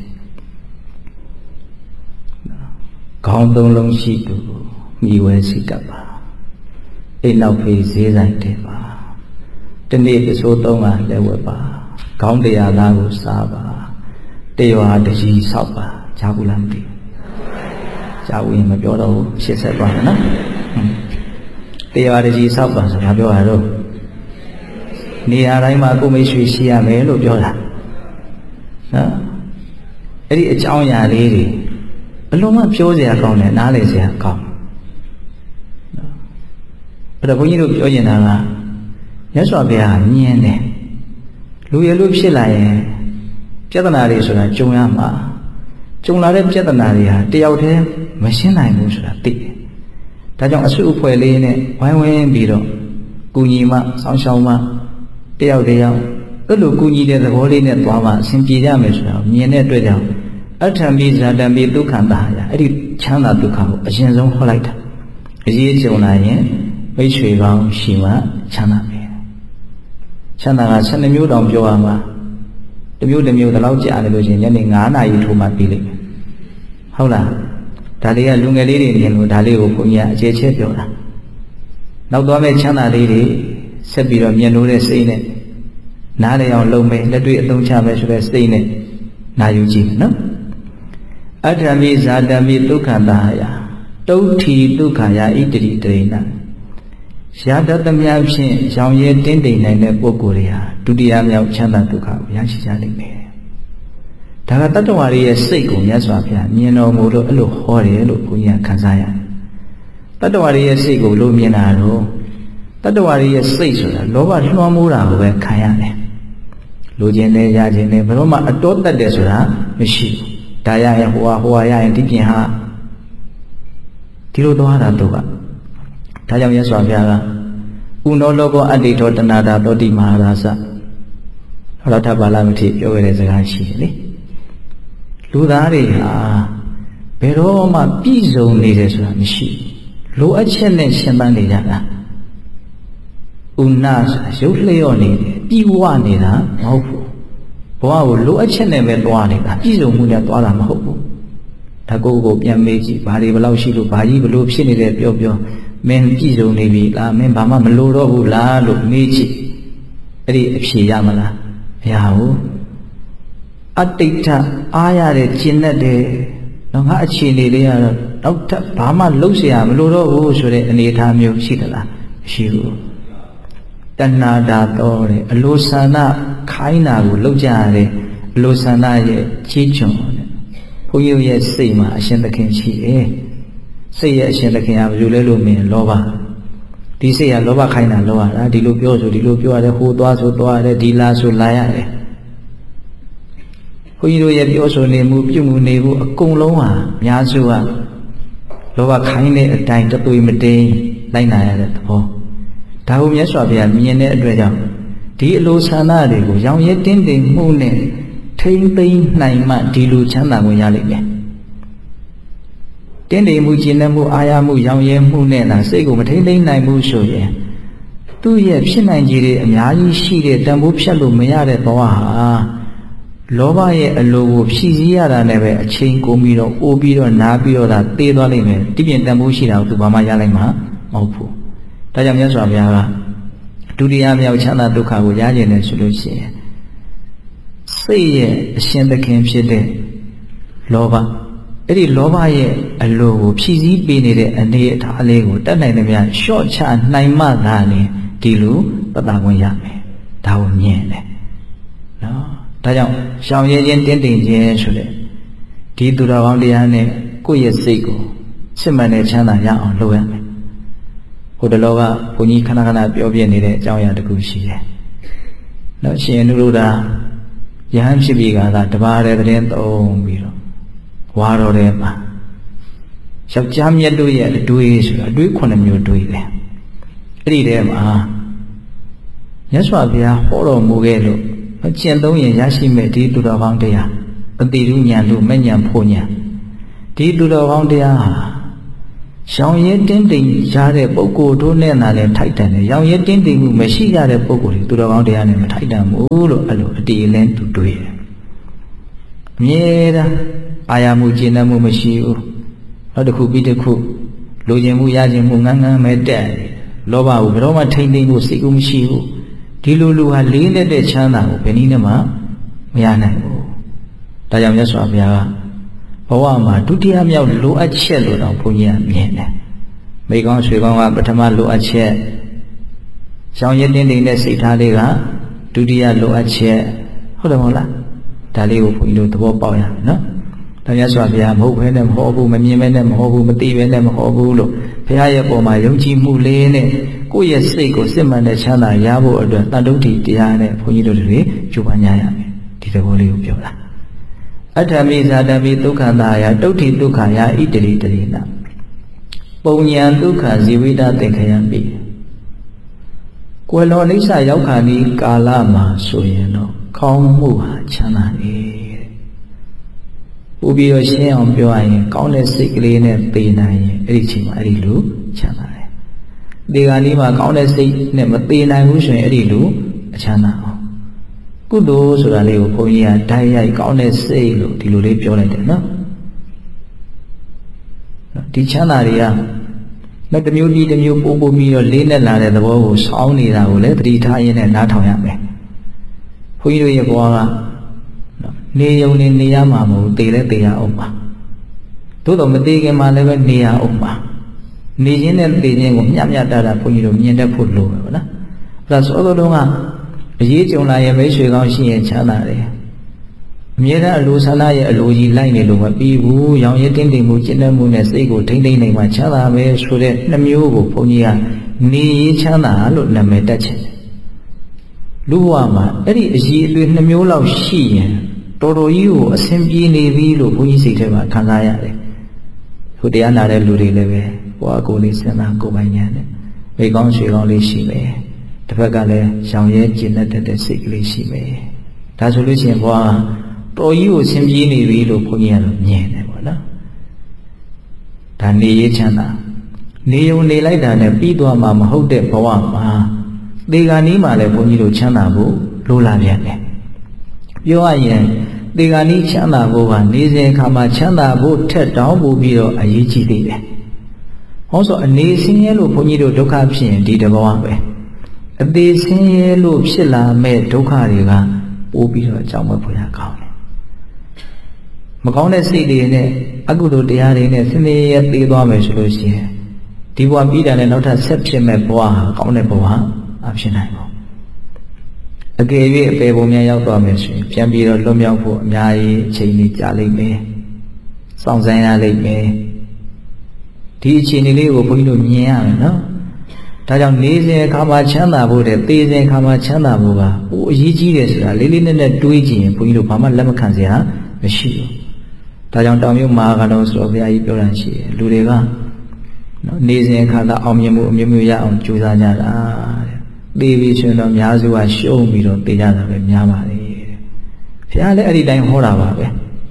ခေါင်းသုံးလုံးရှိသူမိဝဲစိတ်တတ်ပါအိမ်နောက်ဖေးဈေးဆိုင်တဲ့ပါတနေ့ပစိုးသုံးကလက်ဝဲပါခေါင်းတရားသားကိုစားပါတရွာတကြီးဆောက်ပါကြားဘူးလားမသိဘူးကြားဘူးရင်မပြောတော့ဘူးရှစ်ဆက်သွားမယ်နော်တရွာတကြီးဆောက်ပါဆိုတာပြောရတော့နေရာတိုင်းမှာကိုမိတ်ဆွေရှိရမယ်လို့ပြောတာနော်အဲ့ဒီအကြောင်းအရာလေးတွေအလုံးမပြောစရာကောင်းတယ်နားလည်စရာကောင်းအဲ့တော့ဘုန်းကြီးတို့ပြောချင်တာကမြတ်စွာဘုရားမြင်တယ်လူရလို့ဖြစ်လာရင်ပြဿနာတွေဆိုတာကြုံရမှာကြုံလာတဲ့ပြဿနာတွေဟာတယောက်တည်းမရှင်းနိုင်ဘူးဆိုတာသိတယ်ဒါကြောင့်အဆုအဖွဲလေးနဲ့ဝိုင်းဝန်းပြီးတော့ကုညီမဆောင်းရှောင်းမတယောက်တယောက်အဲ့လိုကုညီတဲ့သဘောလေးနဲ့သွားမှအဆင်ပြေကြမယ်ဆိုတာမြင်တဲ့အတွက်ကြောင့်အထံပိဇာတံပိဒုက္ခန္တာရအဲ့ဒီချမ်းသာဒုက္ခကိုအရင်ဆုံးဟောလိုက်တာအရေးကြုံလာရင်မိတ်ဆွေကောင်းရှိမှချမ်းသာမယ်ချမ်းသာကဆယ်နှစ်မျိုးတောင်ပြောရမှာတစ်မျိုးတစ်မျိုးတလောက်ကြာနေလို့ချင်းညနေ၅နာရီထိုးမှပြီးလိမ့်မယ်ဟုတ်လားဒါလေးကလူငယ်လေးတွေမြင်လို့ဒါလေးကိုဘုန်းကြီးကအကျေချက်ပြောတာနောက်သွားမဲ့ချမ်းသာလေးတွေဆက်ပြီးတော့မြင်လို့တဲ့စိတ်နဲ့နားလည်အောင်လုပ်မယ်လက်တွေ့အသုံးချမယ်ဆိုတဲ့စိတ်နဲ့နာယူကြည့်မယ်နော်အထံမိဇာတံမိဒုက္ခတာယတုဋ္ဌိဒုက္ခယဣတိတိတရေနရာတတမြဖြင့်ရောင်ရဲတင်းတိမ်နိုင်တဲ့ပုဂ္ဂိုလ်တွေဟာဒုတိယမြောက်ချမ်းသာဒုက္ခကိုရရှိကြလိမ့်မယ်ဒါကတတ္တဝါတွေရဲ့စိတ်ကိုမြတ်စွာဘုရားမြင်တော်မူလို့အဲ့လိုဟောတယ်လို့ဘုရားခံစားရတယ်တတ္တဝါတွေရဲ့စိတ်ကိုလို့မြင်တာတော့တတ္တဝါတွေရဲ့စိတ်ဆိုတာလောဘလွှမ်းမိုးတာကိုပဲခံရတယ်လိုချင်တယ်ရချင်တယ်ဘယ်တော့မှအတောတတ်တယ်ဆိုတာမရှိဘူးဒါရရင်ဟိုဟာဟိုဟာရရင်ဒီပြင်ဟာဒီလိုသွားတာတော့ကဒါကြောင့်မြတ်စွာဘုရားကဥနောလောကောအတ္တိထောတနာတာသောတိမဟာရာဇဟောထပါဠိမထေပြောခဲ့တဲ့စကားရှိတယ်လေလူသားတွေဟာဘယ်တော့မှပြည့်စုံနေတယ်ဆိုတာမရှိလိုအပ်ချက်နဲ့ရှင်သန်နေကြတာဥနာဆိုတာရုပ်လျော့နေတယ်ပြီးဝနေတာမဟုတ်ဘူးဘဝကိုလိုအပ်ချက်နဲ့ပဲသွားနေတာပြည့်စုံမှုနဲ့သွားတာမဟုတ်ဘူးဒါကိုကိုပြန်မေးကြည့်ဘာတွေဘယ်လောက်ရှိလို့ဘာကြီးဘလို့ဖြစ်နေတယ်ပြောပြောမင်းပြည့်စုံနေပြီလားမင်းဘာမှမလိုတော့ဘူးလားလို့မေးကြည့်အဲ့ဒီအဖြေရမလားမရဘူးအတ္တိထအားရတဲ့ကျင့်တတ်တယ်တော့ငါအခြေအနေလေးကတော့နောက်ထပ်ဘာမှလုပ်เสียမလိုတော့ဘူးဆိုတဲ့အနေအထားမျိုးရှိသလားမရှိဘူးတဏှာတာတော့တဲ့အလိုဆန္ဒခိုင်းတာကိုလုပ်ကြရတဲ့အလိုဆန္ဒရဲ့ကြီးကျွန်းတဲ့ဘုန်းကြီးရဲ့စိတ်မှာအရှင်သခင်ရှိတယ်စိတ်ရဲ့အရှင်သခင်ကဘယ်လိုလဲလို့မြင်လောဘဒီစိတ်ကလောဘခိုင်းတာလောရတာဒီလိုပြောဆိုဒီလိုပြောရတယ်ဟိုသွားဆိုသွားရတယ်ဒီလာဆိုလာရတယ်ဘုန်းကြီးတို့ရဲ့ပြောဆိုနေမှုပြုမှုနေမှုအကုန်လုံးဟာအများစုကလောဘခိုင်းတဲ့အတိုင်းတသွေးမတိန်လိုက်နာရတဲ့သဘောဒါကိုမြတ်စွာဘုရားမြင်တဲ့အတွက်ကြောင့်ဒီအလိုဆန္ဒတွေကိုရောင်ရဲတင်းတိမ်မှုနဲ့ထိမ့်သိမ်းနိုင်မှဒီလိုချမ်းသာခွင့်ရလိမ့်မယ်တင်းတိမ်မှုကျင့်တဲ့မှုအာရမှုရောင်ရဲမှုနဲ့လားစိတ်ကိုမထိမ့်သိမ်းနိုင်ဘူးဆိုရင်သူ့ရဲ့ဖြစ်နိုင်ခြေတွေအများကြီးရှိတဲ့တန်ဖိုးဖြတ်လို့မရတဲ့ဘဝဟာလောဘရဲ့အလိုကိုဖြည့်ဆည်းရတာနဲ့ပဲအချိန်ကုန်ပြီးတော့အိုးပြီးတော့နားပြီးတော့သာသေသွားလိမ့်မယ်ဒီပြင်တန်ဖိုးရှိတာကိုသူဘာမှရနိုင်မှာမဟုတ်ဘူးဒါကြောင့်မြတ်စွာဘုရားကဒုတိယမြောက်ချမ်းသာဒုက္ခကိုရကျင်တယ်ဆိုလို့ရှိရင်စိတ်ရဲ့အရှင်သခင်ဖြစ်တဲ့လောဘအဲ့ဒီလောဘရဲ့အလိုကိုဖြည့်ဆည်းပေးနေတဲ့အနေအထားလေးကိုတတ်နိုင်သမျှရှော့ချနိုင်မှသာလေဒီလိုတတ်တာဝင်ရမယ်ဒါကိုမြင်တယ်နော်ဒါကြောင့်ရှောင်ရဲခြင်းတင်းတိမ်ခြင်းဆိုတဲ့ဒီသူတော်ကောင်းတရားနဲ့ကိုယ့်ရဲ့စိတ်ကိုစစ်မှန်တဲ့ချမ်းသာရအောင်လုပ်ရမယ်ဟိုတလောကဘုန်းကြီးခဏခဏပြောပြနေတဲ့အကြောင်းအရာတစ်ခုရှိတယ်။နော်ရှင်နုရုဒ္ဓယဟန်ဖြစ်ပြီးကသာတပါးတဲ့တဲ့သုံးပြီးတော့ဝါတော်ထဲမှာယောက်ျားမြတ်တို့ရဲ့အတွေးဆိုတာအတွေးခုနှစ်မျိုးတွေးတယ်။အဲ့ဒီထဲမှာမြတ်စွာဘုရားဟောတော်မူခဲ့လို့ကျင့်သုံးရင်ရရှိမဲ့ဒီသူတော်ကောင်းတရားပတိရုညာလို့မဉဏ်ဖို့ညာဒီသူတော်ကောင်းတရားဟာရှောင်ရဲတင်းတိမ်ရတဲ့ပုဂ္ဂိုလ်တို့နဲ့သာလည်းထိုက်တန်တယ်ရောင်ရဲတင်းတိမ်မှုမရှိကြတဲ့ပုဂ္ဂိုလ်တွေသူတော်ကောင်းတရားနဲ့မထိုက်တန်ဘူးလို့အဲ့လိုအတီးအလင်းသူတွေးတယ်အမြဲတမ်းအာရမှုကျင့်တတ်မှုမရှိဘူးနောက်တစ်ခုပြီးတစ်ခုလိုချင်မှုရချင်မှုငန်းငန်းပဲတက်လောဘကိုဘယ်တော့မှထိမ့်သိမ့်ဖို့စိတ်ကူးမရှိဘူးဒီလိုလူဟာလေးလက်တဲ့ချမ်းသာကိုဘယ်နည်းနဲ့မှမရနိုင်ဘူးဒါကြောင့်မြတ်စွာဘုရားကဘဝမှာဒုတိယမြောက်လိုအပ်ချက်လို့တော့ဘုန်းကြီးကမြင်တယ်မိကောင်းဆွေကောင်းကပထမလိုအပ်ချက်ရှောင်ရည်တင်းတင်းတဲ့စိတ်ထားလေးကဒုတိယလိုအပ်ချက်ဟုတ်တယ်မဟုတ်လားဒါလေးကိုဘုန်းကြီးတို့သဘောပေါက်ရမယ်နော်ဒါမြတ်စွာဘုရားမဟုတ်ဘဲနဲ့မဟုတ်ဘူးမမြင်ဘဲနဲ့မဟုတ်ဘူးမသိဘဲနဲ့မဟုတ်ဘူးလို့ဘုရားရဲ့ပုံမှာယုံကြည်မှုလေးနဲ့ကိုယ့်ရဲ့စိတ်ကိုစစ်မှန်တဲ့ချမ်းသာရဖို့အတွက်တန်တုဋ္ဌိတရားနဲ့ဘုန်းကြီးတို့တွေကြိုးပမ်းကြရမယ်ဒီသဘောလေးကိုပြောတာအထမိဇာတမိဒုက္ခတာယတုဋ္ဌိဒုက္ခယဣတရိတရိနာပုံညာဒုက္ခဇီဝိတသင်္ခယံပိကွယ်လွန်အိဋ္ဌရောက်ခါဒီကာလမှာဆိုရင်တော့ကောင်းမှုဟာချမ်းသာတယ်ပို့ပြီးတော့ရှင်းအောင်ပြောရရင်ကောင်းတဲ့စိတ်ကလေးနဲ့သိနိုင်ရင်အဲ့ဒီချိန်မှာအဲ့ဒီလိုချမ်းသာတယ်ဒီကနေ့မှာကောင်းတဲ့စိတ်နဲ့မသိနိုင်ဘူးဆိုရင်အဲ့ဒီလိုအချမ်းသာအောင်ကုသိုလ်ဆိုတာလေးကိုဘုန်းကြီးကဓာတ်ရိုက်ကောင်းတဲ့စိတ်လို့ဒီလိုလေးပြောလိုက်တယ်နော်ဒီချမ်းသာတွေကနောက်တစ်မျိုးဒီတစ်မျိုးပို့ပို့ပြီးတော့လေးနဲ့လာတဲ့သဘောကိုစောင်းနေတာကိုလည်းသတိထားရင်းနဲ့နားထောင်ရမယ်ဘုန်းကြီးတို့ရဲ့ဘဝကနေုံနေနေရမှာမဟုတ်တည်လဲတည်ရအောင်ပါသို့တော့မတည်ခင်မှာလည်းပဲနေရအောင်ပါနေခြင်းနဲ့တည်ခြင်းကိုမျှမျှတတဘုန်းကြီးတို့မြင်တတ်ဖို့လိုပဲဗောနော်အဲ့ဒါဆိုတော့တော့ကအရေးကြုံလာရဲ့မိတ်ဆွေကောင်းရှိရင်ချမ်းသာတယ်အမြဲတမ်းအလိုဆန္ဒရဲ့အလိုကြီးလိုက်နေလို့မပြီးဘူးရောင်ရဲတင်းတိမ်မှုကျင့်တတ်မှုနဲ့စိတ်ကိုထိမ့်သိမ့်နိုင်မှချမ်းသာပဲဆိုတဲ့နှမျိုးကိုဘုန်းကြီးကနေရေးချမ်းသာလို့နာမည်တက်ချင်တယ်လူဘဝမှာအဲ့ဒီအရေးအသွေးနှမျိုးလောက်ရှိရင်တော်တော်ကြီးကိုအဆင်ပြေနေပြီလို့ဘုန်းကြီးစိတ်ထဲမှာခံစားရတယ်ဟိုတရားနာတဲ့လူတွေလည်းပဲဘဝကိုလေးစဉ်းစားကိုယ်ပိုင်ဉာဏ်နဲ့မိကောင်းဆွေကောင်းလေးရှိမယ်တစ်ဖက်ကလည်းရောင်ရဲကျင့်တတ်တဲ့စိတ်ကလေးရှိမယ်ဒါဆိုလို့ရှိရင်ဘဝတော်ကြီးကိုဆင်ပြေးနေပြီလို့ဘုန်းကြီးကတော့မြင်တယ်ပေါ့နော်ဒါနေရချမ်းသာနေုံနေလိုက်တာနဲ့ပြီးသွားမှာမဟုတ်တဲ့ဘဝမှာသေဂာနီးမှာလည်းဘုန်းကြီးတို့ချမ်းသာဖို့လိုလာပြန်တယ်ပြောရရင်သေဂာနီးချမ်းသာဖို့ကနေစဉ်အခါမှာချမ်းသာဖို့ထက်တောင်းပို့ပြီးတော့အရေးကြီးသေးတယ်ဟောဆိုအနေဆင်းရဲလို့ဘုန်းကြီးတို့ဒုက္ခဖြစ်ရင်ဒီတဘောပဲအသေးဆင်းရဲလို့ဖြစ်လာမဲ့ဒုက္ခတွေကပိုးပြီးတော့အကြောင်းမဲ့ဖွယ်ရကောင်းတယ်မကောင်းတဲ့စိတ်တွေနဲ့အကုသိုလ်တရားတွေနဲ့ဆင်းရဲရဲသေးသွားမယ်ဆိုလို့ရှိရင်ဒီဘဝပြီးတာနဲ့နောက်ထပ်ဆက်ဖြစ်မဲ့ဘဝဟာကောင်းတဲ့ဘဝအဖြစ်နိုင်ပါအကယ်၍အပေပုံများရောက်သွားမယ်ဆိုရင်ပြန်ပြီးတော့လွတ်မြောက်ဖို့အများကြီးအချိန်ကြီးကြာလိမ့်မယ်စောင့်ဆိုင်ရလိမ့်မယ်ဒီအချိန်လေးကိုဘုန်းကြီးတို့မြင်ရမယ်နော်ဒါကြောင့်နေစဉ်အခါမှာချမ်းသာဖို့တဲ့သေစဉ်အခါမှာချမ်းသာဖို့ကဟိုအရေးကြီးတယ်ဆိုတာလေးလေးနက်နက်တွေးကြည့်ရင်ဘုန်းကြီးတို့ဘာမှလက်မခံစရာမရှိဘူးဒါကြောင့်တောင်မြုပ်မဟာကတော်ဆိုဘုရားကြီးပြောတာရှိတယ်လူတွေကနော်နေစဉ်အခါသာအောင်မြင်မှုအမျိုးမျိုးရအောင်ကြိုးစားကြတာတဲ့သေပြီဆိုရင်တော့အများစုကရှုံးပြီးတော့သေကြတာပဲများပါလေတဲ့ဘုရားလည်းအဲ့ဒီတိုင်းဟောတာပါပဲ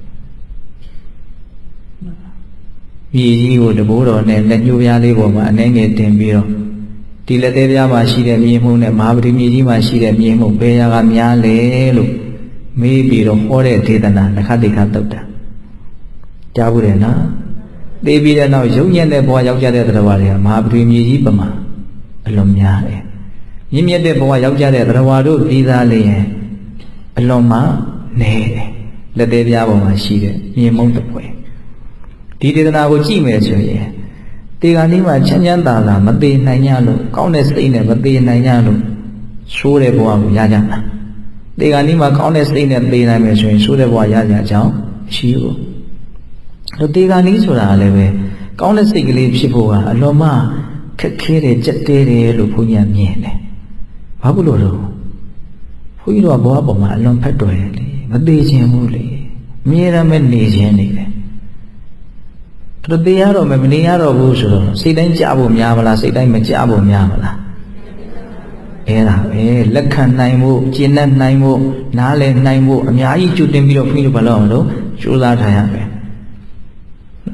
မြေကြီးကိုတဘိုးတော်နဲ့လက်ညှိုးပြားလေးပေါ်မှာအနှဲငယ်တင်ပြီးတော့ဒီလက်သေးပြားမှာရှိတဲ့မြေမှုနဲ့မဟာပတိမြေကြီးမှာရှိတဲ့မြေမှုဘယ်ရာကများလဲလို့မေးပြီးတော့ဟောတဲ့ဒေသနာနခတိခသုတ်တာကြားဘူးတယ်နော်သိပြီးတဲ့နောက်ရုပ်ညက်တဲ့ဘဝရောက်ကြတဲ့သတ္တဝါတွေကမဟာပတိမြေကြီးပမာအလွန်များတယ်မြင့်မြတ်တဲ့ဘဝရောက်ကြတဲ့သတ္တဝါတို့ပြီးသားလျင်အလွန်မှနေတယ်လက်သေးပြားပေါ်မှာရှိတဲ့မြေမှုတစ်ပွဲဒီဒေသနာကိုကြည့်မယ်ဆိုရင်ဒီကနေ့မှာချမ်းချမ်းသာသာမသေးနိုင်ကြလို့ကောင်းတဲ့စိတ်နဲ့မသေးနိုင်ကြလို့ဆိုးတဲ့ဘဝကိုရကြတာဒီကနေ့မှာကောင်းတဲ့စိတ်နဲ့သေနိုင်မယ်ဆိုရင်ဆိုးတဲ့ဘဝရကြကြောင်းရှိဘူးလို့ဒီကနေ့ဆိုတာလည်းပဲကောင်းတဲ့စိတ်ကလေးဖြစ်ဖို့ကအလွန်မှခက်ခဲတယ်ကြက်တဲတယ်လို့ဘုန်းကြီးမြင်တယ်ဘာဖြစ်လို့လဲဘုန်းကြီးတို့ကဘဝပေါ်မှာအလွန်ဖက်တော်တယ်လေမသေးခြင်းဘူးလေအမြဲတမ်းပဲနေခြင်းနေတယ်တို့သေးရတော့မနေရတော့ဘူးဆိုတော့စိတ်တိုင်းကြဖို့များမလားစိတ်တိုင်းမကြဖို့များမလားအဲ့ဒါပဲလက်ခံနိုင်ဖို့ကျင့်တတ်နိုင်ဖို့နားလည်နိုင်ဖို့အများကြီးကြိုတင်ပြီးတော့ခွင့်လို့ဘာလို့အောင်လို့ကြိုးစားထားရမယ်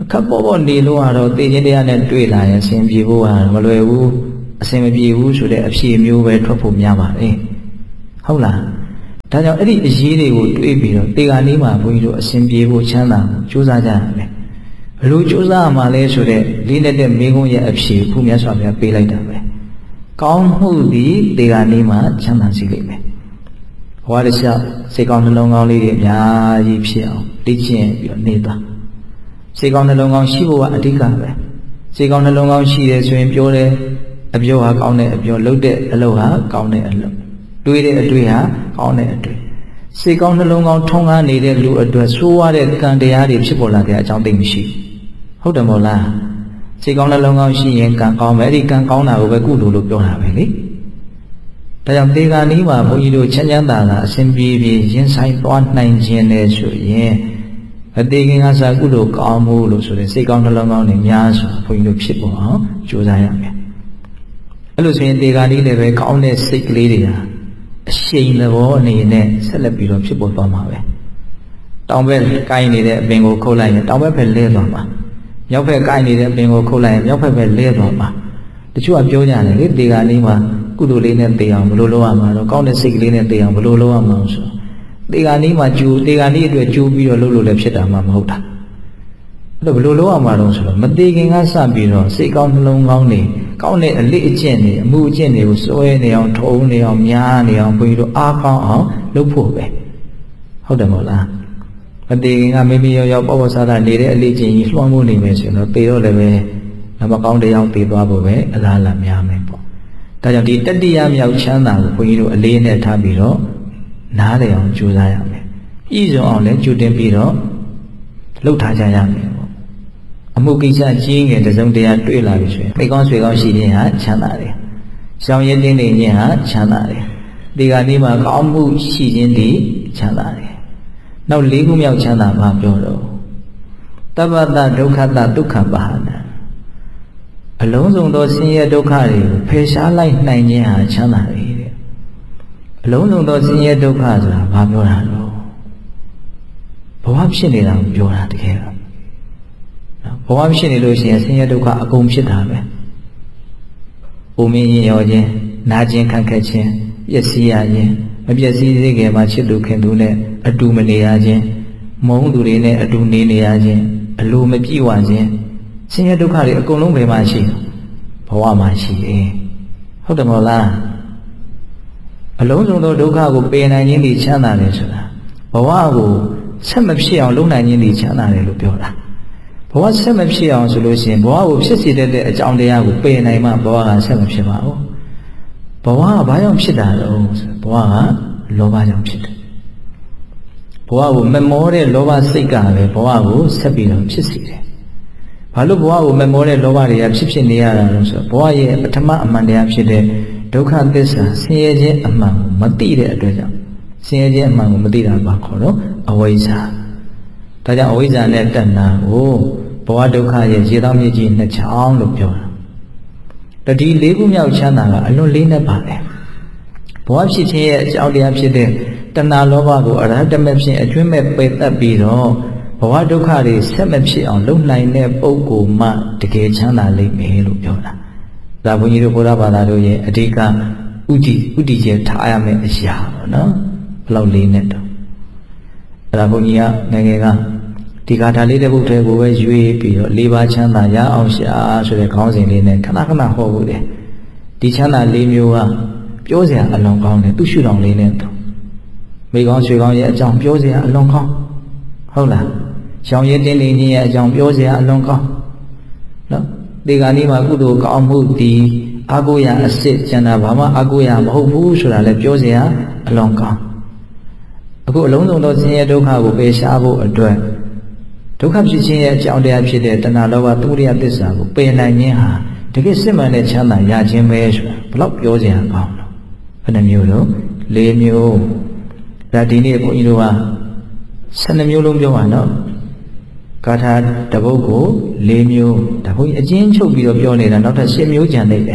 ခပ်ပေါ်ပေါ်နေလို့ကတော့သိချင်းတရားနဲ့တွေ့လာရင်အစဉ်ပြေဖို့ကမလွယ်ဘူးအစဉ်မပြေဘူးဆိုတဲ့အဖြေမျိုးပဲထွက်ဖို့များပါတယ်ဟုတ်လားဒါကြောင့်အဲ့ဒီအရေးတွေကိုတွေးပြီးတော့တေဂာနီးမှာဘုန်းကြီးတို့အစဉ်ပြေဖို့ချမ်းသာကြိုးစားကြရမယ်ဘလို့ကြိုးစားမှလဲဆိုတဲ့လေးနဲ့တဲ့မိကုံးရဲ့အဖြေခုမြတ်စွာဘုရားပေးလိုက်တာပဲကောင်းမှုသည်တေဂာနီးမှာချမ်းသာစေလိမ့်မယ်ဘဝတစ်လျှောက်စိတ်ကောင်းနှလုံးကောင်းလေးတွေအများကြီးဖြစ်အောင်လေ့ကျင့်ပြီးတော့နေသွားစိတ်ကောင်းနှလုံးကောင်းရှိဖို့ကအဓိကပဲစိတ်ကောင်းနှလုံးကောင်းရှိတယ်ဆိုရင်ပြောတယ်အပြောဟာကောင်းတဲ့အပြောလုပ်တဲ့အလုပ်ဟာကောင်းတဲ့အလုပ်တွေးတဲ့အတွေးဟာကောင်းတဲ့အတွေးစိတ်ကောင်းနှလုံးကောင်းထုံးကားနေတဲ့လူအတွက်ဆိုးရတဲ့ကံတရားတွေဖြစ်ပေါ်လာတဲ့အကြောင်းသိမရှိဟုတ်တယ်မို့လားစိတ်ကောင်းနှလုံးကောင်းရှိရင်ကံကောင်းမယ်အဲ့ဒီကံကောင်းတာကိုပဲကုသိုလ်လို့ပြောတာပဲလေဒါကြောင့်တေဂာနီးမှာဘုန်းကြီးတို့ချမ်းချမ်းသာသာအစဉ်ပြေပြေရင်ဆိုင်သွားနိုင်ခြင်းနဲ့ဆိုရင်အတေခင်ကစားကုသိုလ်ကောင်းမှုလို့ဆိုတဲ့စိတ်ကောင်းနှလုံးကောင်းတွေများစွာဘုန်းကြီးတို့ဖြစ်ပေါ်အောင်ကြိုးစားရမယ်အဲ့လိုဆိုရင်တေဂာနီးလည်းပဲကောင်းတဲ့စိတ်ကလေးတွေဟာအရှိန်သဘောအနေနဲ့ဆက်လက်ပြီးတော့ဖြစ်ပေါ်သွားမှာပဲတောင်ဘက်ကိုင်းနေတဲ့အပင်ကိုခုတ်လိုက်ရင်တောင်ဘက်ပဲလဲသွားမှာမြောက်ဘက်ကိုင်းနေတဲ့အပင်ကိုခုတ်လိုက်ရင်မြောက်ဘက်ပဲလဲသွားမှာတချို့ကပြောကြတယ်လေတေဂာနီးမှာကုသိုလ်လေးနဲ့တေအောင်ဘယ်လိုလုပ်ရမှာတော့ကောင်းတဲ့စိတ်ကလေးနဲ့တေအောင်ဘယ်လိုလုပ်ရမှာဆိုတေဂာနီးမှာကျူတေဂာနီးအတွက်ကျူပြီးတော့လုပ်လို့လည်းဖြစ်တာမှမဟုတ်တာအဲ့တော့ဘယ်လိုလုပ်ရမှာတော့ဆိုတော့မတေခင်ကစပြီးတော့စိတ်ကောင်းနှလုံးကောင်းနေကောင်းတဲ့အလေးအကျင့်တွေအမှုအကျင့်တွေကိုစွဲနေအောင်ထုံနေအောင်များနေအောင်ဘုန်းကြီးတို့အားကောင်းအောင်လုပ်ဖို့ပဲဟုတ်တယ်မဟုတ်လားမတေခင်ကမိမိရောရောပေါ့ပေါ့ဆားဆားနေတဲ့အလေးကျင့်ကြီးလွှမ်းမိုးနေမယ်ဆိုရင်တော့တေတော့လည်းပဲမကောင်းတရားတေသွားဖို့ပဲအလားအလာများမယ်ပေါ့ဒါကြောင့်ဒီတတိယမြောက်ချမ်းသာကိုဘုန်းကြီးတို့အလေးနဲ့ထားပြီးတော့နားလည်အောင်ကြိုးစားရမယ်။ဤစုံအောင်လည်းကြိုတင်ပြီးတော့လှုပ်ထားကြရမယ်ပေါ့။အမှုကိစ္စကြီးငယ်တစုံတရာတွေ့လာပြီဆိုရင်မိကောင်းဆွေကောင်းရှိခြင်းဟာချမ်းသာတယ်။ရှောင်ရည်တင်းနေခြင်းဟာချမ်းသာတယ်။ဒီကနေ့မှာကောင်းမှုရှိခြင်းဒီချမ်းသာတယ်။နောက်လေးခုမြောက်ချမ်းသာမှာပြောတော့တပ္ပတဒုက္ခတဒုက္ခပါဟနာအလုံးစုံသောဆင်းရဲဒုက္ခတွေကိုဖယ်ရှားလိုက်နိုင်ခြင်းဟာချမ်းသာတယ်တဲ့အလုံးစုံသောဆင်းရဲဒုက္ခဆိုတာဘာပြောတာလဲဘဝဖြစ်နေတာကိုပြောတာတကယ်ကဘဝဖြစ်နေလို့ရှိရင်ဆင်းရဲဒုက္ခအကုန်ဖြစ်တာပဲ။အိုမင်းရင်ရောခြင်းနာခြင်းခံခက်ခြင်းပျက်စီးရခြင်းမပျက်စီးသေးခင်မှာချစ်သူခင်သူနဲ့အတူမနေရခြင်းမုန်းသူတွေနဲ့အတူနေနေရခြင်းအလိုမပြည့်ဝခြင်းဆင်းရဲဒုက္ခတွေအကုန်လုံးဘယ်မှာရှိဘဝမှာရှိတယ်ဟုတ်တယ်မဟုတ်လားအလုံးစုံသောဒုက္ခကိုပယ်နိုင်ခြင်းဒီချမ်းသာတယ်ဆိုတာဘဝကိုဆက်မဖြစ်အောင်လုပ်နိုင်ခြင်းဒီချမ်းသာတယ်လို့ပြောတာဘဝဆက်မဖြစ်အောင်ဆိုလို့ရှိရင်ဘဝကိုဖြစ်စေတဲ့အကြောင်းတရားကိုပယ်နိုင်မှဘဝကဆက်မဖြစ်ပါဘူးဘဝကဘာကြောင့်ဖြစ်တာလဲဆိုဘဝကလောဘကြောင့်ဖြစ်တယ်ဘဝကိုမမောတဲ့လောဘစိတ်ကပဲဘဝကိုဆက်ပြီးတော့ဖြစ်စေတယ်ဘာလို့ဘဝကိုမမောတဲ့လောဘတွေကဖြစ်ဖြစ်နေရတာလဲဆိုတော့ဘဝရဲ့ပထမအမှန်တရားဖြစ်တဲ့ဒုက္ခသစ္စာဆင်းရဲခြင်းအမှန်ကိုမသိတဲ့အတွက်ကြောင့်ဆင်းရဲခြင်းအမှန်ကိုမသိတာပါခေါ်တော့အဝိဇ္ဇာဒါကြောင့်အဝိဇ္ဇာနဲ့တဏှာကိုဘဝဒုက္ခရဲ့ရေတောင်းမြစ်ကြီးနှစ်ချောင်းလို့ပြောတာတတိလေးခုမြောက်ချမ်းသာကအလွန်လေးနဲ့ပါတယ်ဘဝဖြစ်ခြင်းရဲ့အကြောင်းတရားဖြစ်တဲ့တဏှာလောဘကိုအရဟတမေဖြင့်အကျွင့်မဲ့ပယ်တတ်ပြီးတော့ဘဝဒုက္ခတွေဆက်မဖြစ်အောင်လုပ်နိုင်တဲ့ပုဂ္ဂိုလ်မှတကယ်ချမ်းသာလိမ့်မယ်လို့ပြောတာဒါဘုန်းကြီးတို့ဘုရားဘာသာတို့ရဲ့အဓိကဥတည်ဥတည်ချက်ထားရမယ့်အရာပေါ့နော်ဘယ်လောက်လေးနဲ့တော့အဲ့ဒါဘုန်းကြီးကငယ်ငယ်ကဒီဂါထာလေးတဲ့ဘုထဲကိုပဲရွေးပြီးတော့လေးပါးချမ်းသာရအောင်ရှာဆိုတဲ့ခေါင်းစဉ်လေးနဲ့ခဏခဏဟောဖို့တယ်ဒီချမ်းသာလေးမျိုးကပြောစရာအလွန်ကောင်းတယ်သူရှုထောင်လေးနဲ့တော့မိကောင်းရွှေကောင်းရဲ့အကြောင်းပြောစရာအလွန်ကောင်းဟုတ်လားရှောင်ရည်တင်းနေခြင်းရဲ့အကြောင်းပြောစရာအလွန်ကောင်းနော်ဒီကနေ့မှာကုသိုလ်ကောင်းမှုဒီအာကိုရအစစ်ကျန်တာဘာမှအာကိုရမဟုတ်ဘူးဆိုတာလည်းပြောစရာအလွန်ကောင်းအခုအလုံးစုံသောဆင်းရဲဒုက္ခကိုပယ်ရှားဖို့အတွက်ဒုက္ခဖြစ်ခြင်းရဲ့အကြောင်းတရားဖြစ်တဲ့တဏှာလောဘသုရိယသစ္စာကိုပယ်နိုင်ခြင်းဟာတကယ်စစ်မှန်တဲ့ချမ်းသာရခြင်းပဲဆိုတာဘလောက်ပြောစရာကောင်းလို့ဘယ်နှမျိုးတော့လေးမျိုးဒါဒီနေ့ဘုန်းကြီးတို့ကဆယ်နှစ်မျိုးလုံးပြောပါနော်ဂါထာတပုဒ်ကိုလေးမျိုးဒါဘုန်းကြီးအချင်းချုပ်ပြီးတော့ပြောနေတာနောက်ထပ်ရှစ်မျိုးကျန်နေတယ်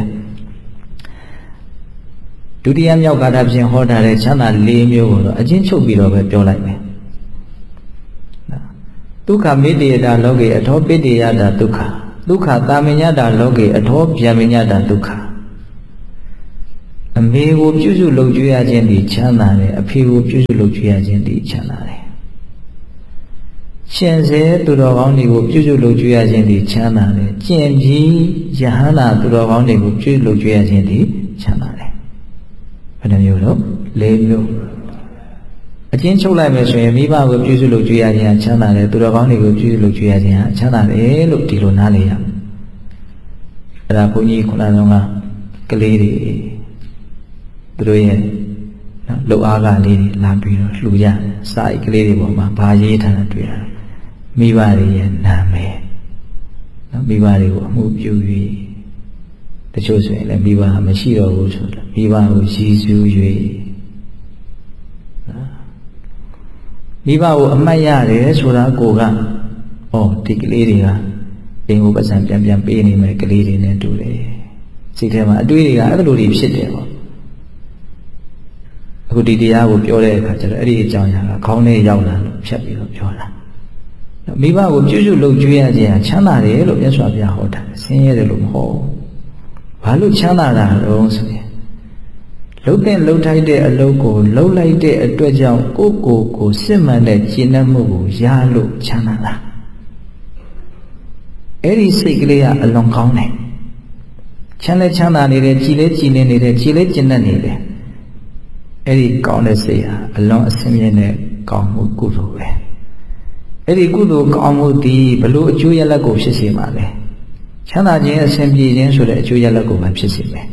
ဒုတိယမြောက်ဂါထာဖြင့်ဟောထားတဲ့ချမ်းသာလေးမျိုးကိုတော့အချင်းချုပ်ပြီးတော့ပဲပြောလိုက်မယ် Dukkha mediyata loke atho pediyata dukkha. Dukkha taminyata loke atho vyaminyata dukkha. အမေကိုပြုစုလုပ်ကြွေးရခြင်းဒီချမ်းသာတယ်အဖေကိုပြုစုလုပ်ကြွေးရခြင်းဒီချမ်းသာတယ်ရှင်စေသူတော်ကောင်းတွေကိုပြုစုလုပ်ကြွေးရခြင်းဒီချမ်းသာတယ်ကျင့်ပြီးယဟန္တာသူတော်ကောင်းတွေကိုပြုစုလုပ်ကြွေးရခြင်းဒီချမ်းသာတယ်ဘယ်နှမျိုးတော့၄မျိုးအချင်းချုပ်လိုက်မယ်ဆိုရင်မိဘကိုပြုစုလုပ်ကြွေးရခြင်းချမ်းသာတယ်သူတော်ကောင်းတွေကိုပြုစုလုပ်ကြွေးရခြင်းချမ်းသာတယ်လို့ဒီလိုနားလည်ရအဲ့ဒါဘုန်းကြီးခုနကကလေးတွေသူတို့ရဲ့လှုပ်အားကလေးတွေလာပြီးတော့လှူကြစာအိတ်ကလေးတွေပေါ်မှာဘာရေးထားတာတွေ့တာမိဘတွေရဲ့နာမည်နော်မိဘတွေကိုအမှုပြု၍တချို့ဆိုရင်လည်းမိဘမရှိတော့ဘူးဆိုတော့မိဘကိုရည်စူး၍နော်မိဘကိုအမှတ်ရတယ်ဆိုတာကိုကဩဒီကလေးတွေကအင်းကိုပတ်စံပြန်ပြန်ပေးနေမယ်ကလေးတွေနဲ့တူတယ်စိတ်ထဲမှာအတွေးတွေကအဲ့လိုတွေဖြစ်တယ်ပေါ့အခုဒီတရားကိုပြောတဲ့အခါကျတော့အဲ့ဒီအကြောင်းအရာကခေါင်းထဲရောက်လာလို့ဖြတ်ပြီးတော့ပြောတာမိဘကိုပြုစုလုပ်ကြွေးရခြင်းချမ်းသာတယ်လို့မြတ်စွာဘုရားဟောတာဆင်းရဲတယ်လို့မဟုတ်ဘူးဘာလို့ချမ်းသာတာတော့ဆိုရင်လှုပ်တဲ့လှုပ်ထိုက်တဲ့အလုပ်ကိုလှုပ်လိုက်တဲ့အတွက်ကြောင့်ကိုယ့်ကိုယ်ကိုစစ်မှန်တဲ့ကျင့်တတ်မှုကိုရလို့ချမ်းသာတာအဲ့ဒီစိတ်ကလေးကအလွန်ကောင်းတယ်ချမ်းလဲချမ်းသာနေတယ်ကြည်လဲကြည်လင်နေတယ်ကြည်လဲကျင့်တတ်နေတယ်အဲ့ဒီကောင်းတဲ့စိတ်ဟာအလွန်အစင်းမြင့်တဲ့ကောင်းမှုကုသိုလ်ပဲအဲ့ဒီကုသိုလ်ကောင်းမှုဒီဘလို့အကျိုးရလဒ်ကိုဖြစ်စေမှာလဲချမ်းသာခြင်းအစဉ်ပြေခြင်းဆိုတဲ့အကျိုးရလဒ်ကိုမှဖြစ်စေမယ်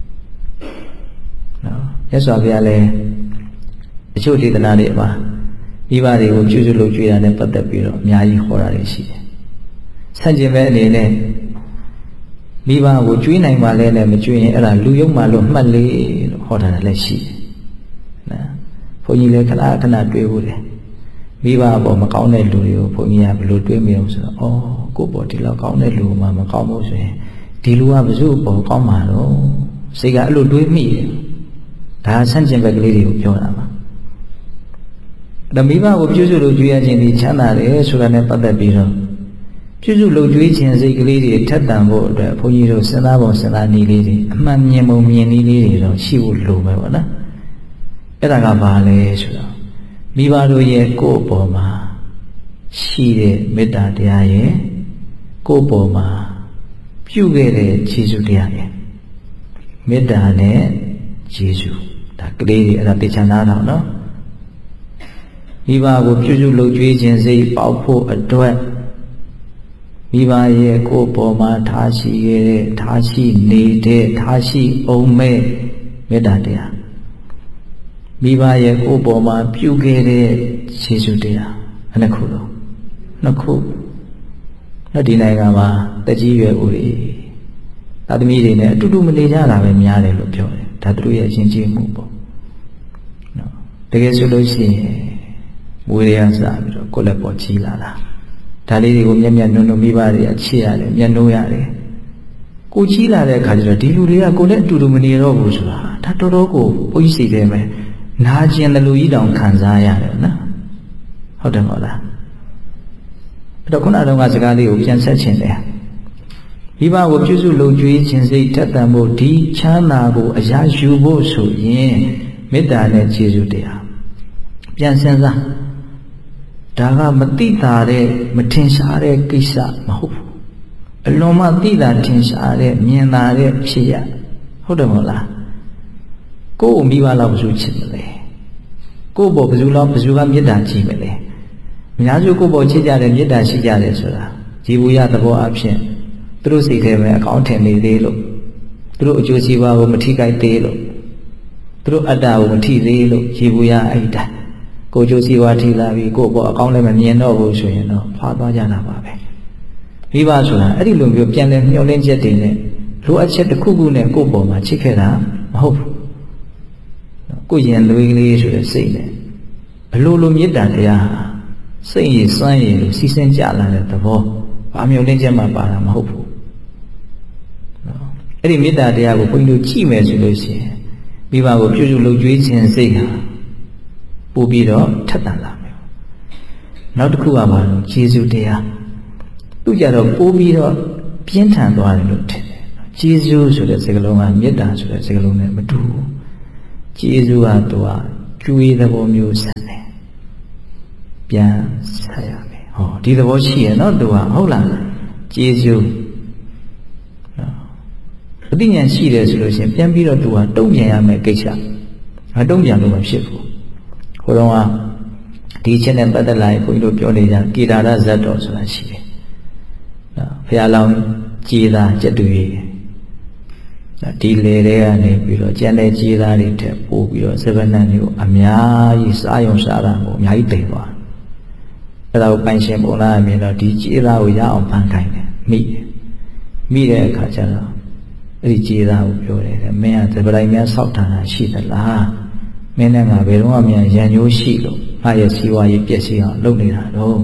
နော်ရသော်ဘုရားလည်းအချို့ဒေသနာတွေမှာမိဘတွေကိုပြုစုလုပ်ကြွေးတာနဲ့ပတ်သက်ပြီးတော့အများကြီးဟောတာတွေရှိတယ်ဆန့်ကျင်ဘက်အနေနဲ့မိဘကိုကြွေးနိုင်ပါလဲနဲ့မကြွေးရင်အဲ့ဒါလူယုံမှလို့မှတ်လေလို့ဟောတာလည်းရှိတယ်နော်ဘုန်းကြီးလည်းခဏခဏတွေးဖို့တယ်မိဘအပေါ်မကောင်းတဲ့လူတွေကိုဘုန်းကြီးကဘယ်လိုတွေးမိအောင်ဆိုတော့ဩကိုယ့်ပေါ်ဒီလောက်ကောင်းတဲ့လူမှမကောင်းဘူးဆိုရင်ဒီလူကဘယ်သူ့ပေါ်ကောင်းမှာတော့စိတ်ကအဲ့လိုတွေးမိတယ်ဒါဆန့်ကျင်ဘက်ကလေးတွေကိုပြောတာပါဒါမိဘကိုပြုစုလုပ်ကြွေးရခြင်းဒီချမ်းသာတယ်ဆိုတာနဲ့ပတ်သက်ပြီးတော့ပြုစုလုပ်ကြွေးခြင်းစိတ်ကလေးတွေထက်တန်ဖို့အတွက်ဘုန်းကြီးတို့စဉ်းစားပုံစဉ်းစားနည်းလေးတွေအမှန်မြင်ပုံမြင်နည်းလေးတွေတော့ရှိဖို့လိုမယ်ပေါ့နော်အဲ့ဒါကဘာလဲဆိုတော့မိဘတို့ရဲ့ကိုယ့်အပေါ်မှာရှိတဲ့မေတ္တာတရားရဲ့ကိုယ့်အပေါ်မှာပြုခဲ့တဲ့ကျေးဇူးတရားရဲ့မေတ္တာနဲ့ကျေးဇူးဒါကလေးတွေအဲ့ဒါသိချင်တာတော့နော်မိဘကိုပြုစုလုပ်ကြွေးခြင်းစိတ်ပေါက်ဖို့အတွက်မိဘရဲ့ကိုယ်ပေါ်မှာထားရှိခဲ့တဲ့ထားရှိနေတဲ့ထားရှိအောင်မဲ့မေတ္တာတရားမိဘရဲ့ကိုယ်ပေါ်မှာပြုခဲ့တဲ့ယေရှုတရားအဲ့နှစ်ခုတော့နှစ်ခုနောက်ဒီနိုင်ငံမှာတက်ကြီးရွယ်ဦးတွေသာသမီတွေနဲ့အတူတူမနေကြတာပဲများတယ်လို့ပြောတယ်ဒါသူတို့ရဲ့အချင်းချင်းမှုပေါ့နော်တကယ်ဆိုလို့ရှိရင်မွေးရစပြီးတော့ကိုယ်လည်းပေါ်ကြီးလာတာဒါလေးတွေကိုမျက်မျက်နှုံနှုံမိဘတွေအချစ်ရတယ်မျက်နှိုးရတယ်ကိုကြီးလာတဲ့အခါကျတော့ဒီလူတွေကကိုယ်လည်းအတူတူမနေတော့ဘူးဆိုတာဒါတော်တော်ကိုဘုန်းကြီးစိတ်ထဲမှာနာကျင်တယ်လူကြီးတောင်ခံစားရတယ်နော်ဟုတ်တယ်မဟုတ်လားအဲ့တော့ခုနကတော့စကားလေးကိုပြန်ဆက်ခြင်းတယ်မိဘကိုပြုစုလုပ်ကြွေးခြင်းစိတ်ထက်သန်ဖို့ဒီချမ်းသာကိုအရာယူဖို့ဆိုရင်မေတ္တာနဲ့ကျေးဇူးတရားပြန်စဉ်းစားဒါကမတိတာတဲ့မထင်ရှားတဲ့ကိစ္စမဟုတ်ဘူးအလွန်မှတိတာထင်ရှားတဲ့မြင်သာတဲ့ဖြစ်ရဟုတ်တယ်မဟုတ်လားကိုယ့်ကိုမိဘလောက်ဘယ်သူချစ်မလဲကိုယ့်ဘောဘယ်သူလောက်ဘယ်သူကမေတ္တာကြည့်မလဲအများစုကိုယ့်ဘောချစ်ကြတယ်မေတ္တာရှိကြတယ်ဆိုတာဇီဝရသဘောအဖြစ်သူတို့စိတ်ထဲမှာအကောင်းထင်နေသေးလို့သူတို့အကျိုးစီးပွားကိုမထိခိုက်သေးလို့သူတို့အတ္တကိုမထိသေးလို့ဇီဝရအဲ့ဒါကိုယ်ကျိုးစီးပွားထိလာပြီးကိုယ့်ဘောအကောင်းလည်းမမြင်တော့ဘူးဆိုရင်တော့ဖွာသွားကြတာပါပဲမိဘဆိုတာအဲ့ဒီလိုမျိုးပြန်လဲမျောလင်းချက်တွေနဲ့လိုအပ်ချက်တစ်ခုခုနဲ့ကိုယ့်ဘောမှာချစ်ခဲ့တာမဟုတ်ဘူးကိုယ်ရင်လွေးကလေးဆိုတဲ့စိတ်နဲ့ဘလို့လိုမေတ္တာတရားဟာစိတ်ရည်စွမ်းရည်လို့စီစဉ်ကြလာတဲ့သဘောဘာမျိုးလင်းချက်မှပါတာမဟုတ်ဘူးနော်အဲ့ဒီမေတ္တာတရားကိုဘုန်းကြီးတို့ကြည့်မယ်ဆိုလို့ရှိရင်မိဘကိုပြုစုလုပ်ကြွေးခြင်းစိတ်ဟာပို့ပြီးတော့ထက်သန်လာမယ်နောက်တစ်ခုကဘာလို့ကျေးဇူးတရားသူကြတော့ပိုးပြီးတော့ပြင်းထန်သွားတယ်လို့ထင်တယ်ကျေးဇူးဆိုတဲ့စကားလုံးကမေတ္တာဆိုတဲ့စကားလုံးနဲ့မတူဘူးကျေးဇူးကသူကကျွေးသဘောမျိုးဆန်တယ်ပြန်ဆက်ရမယ်ဟောဒီသဘောရှိရနော်သူကဟုတ်လားကျေးဇူးအသိဉာဏ်ရှိတယ်ဆိုလို့ရှိရင်ပြန်ပြီးတော့သူကတုံ့ပြန်ရမယ်ကိစ္စမတုံ့ပြန်လို့မဖြစ်ဘူးဟိုတော့ကဒီချက်နဲ့ပတ်သက်လာရင်ဘုန်းကြီးတို့ပြောနေကြကေဒါရဇတ်တော်ဆိုတာရှိတယ်နော်ဘုရားလောင်းကြည်သာကျက်တူရည်ဒီလေတွေကနေပြီးတော့ကျန်တဲ့ကြည်သာတွေထက်ပို့ပြီးတော့စပနန်တွေကိုအများကြီးစားယုံစားတာကိုအများကြီးတိမ်သွားအဲ့ဒါကိုပိုင်ရှင်ပုံလာအမြင်တော့ဒီကြည်သာကိုရအောင်ဖန်ခိုင်းတယ်မိတယ်မိတဲ့အခါကျတော့အဲ့ဒီကြည်သာကိုပြောတယ်မင်းကစပတိုင်းများဆောက်ထားတာရှိသလားမင်းနဲ့ငါဘယ်တော့မှရန်ညိုးရှိလို့ငါရဲ့စီဝါရေးပြည့်စည်အောင်လုပ်နေတာတော့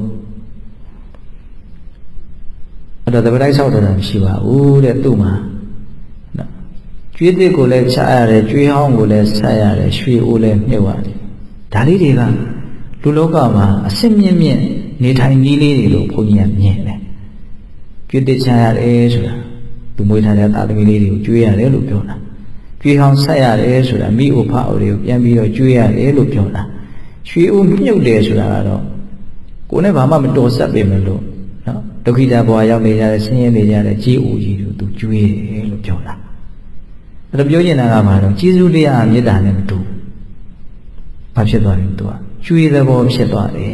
အဲ့တော့စပတိုင်းဆောက်တာမရှိပါဘူးတဲ့သူ့မှာကျွေးတစ်ကိုလည်းချရတယ်ကျွေးဟောင်းကိုလည်းဆက်ရတယ်ရွှေအိုးလည်းမြုပ်ရတယ်ဒါလေးတွေကလူလောကမှာအစစ်မြင့်မြင့်နေထိုင်နည်းလေးတွေလို့ဘုန်းကြီးကမြင်တယ်ကျွေးတစ်ချရတယ်ဆိုတာသူမွေးထားတဲ့သားသမီးလေးတွေကိုကျွေးရတယ်လို့ပြောတာကျွေးဟောင်းဆက်ရတယ်ဆိုတာမိအိုဖအိုတွေကိုပြန်ပြီးတော့ကျွေးရတယ်လို့ပြောတာရွှေအိုးမြုပ်တယ်ဆိုတာကတော့ကိုယ်နဲ့ဘာမှမတော်ဆက်ပေမဲ့လို့နော်ဒုက္ခိတဘဝရောက်နေကြတဲ့ဆင်းရဲနေကြတဲ့ကြီးအိုကြီးတို့သူကျွေးတယ်လို့ပြောတာအဲ့တော့ပြောနေတာကဘာလို့ကျေးဇူးတရားမေတ္တာနဲ့မတူဘာဖြစ်သွားလဲသူကကျွေးတဲ့ဘောဖြစ်သွားတယ်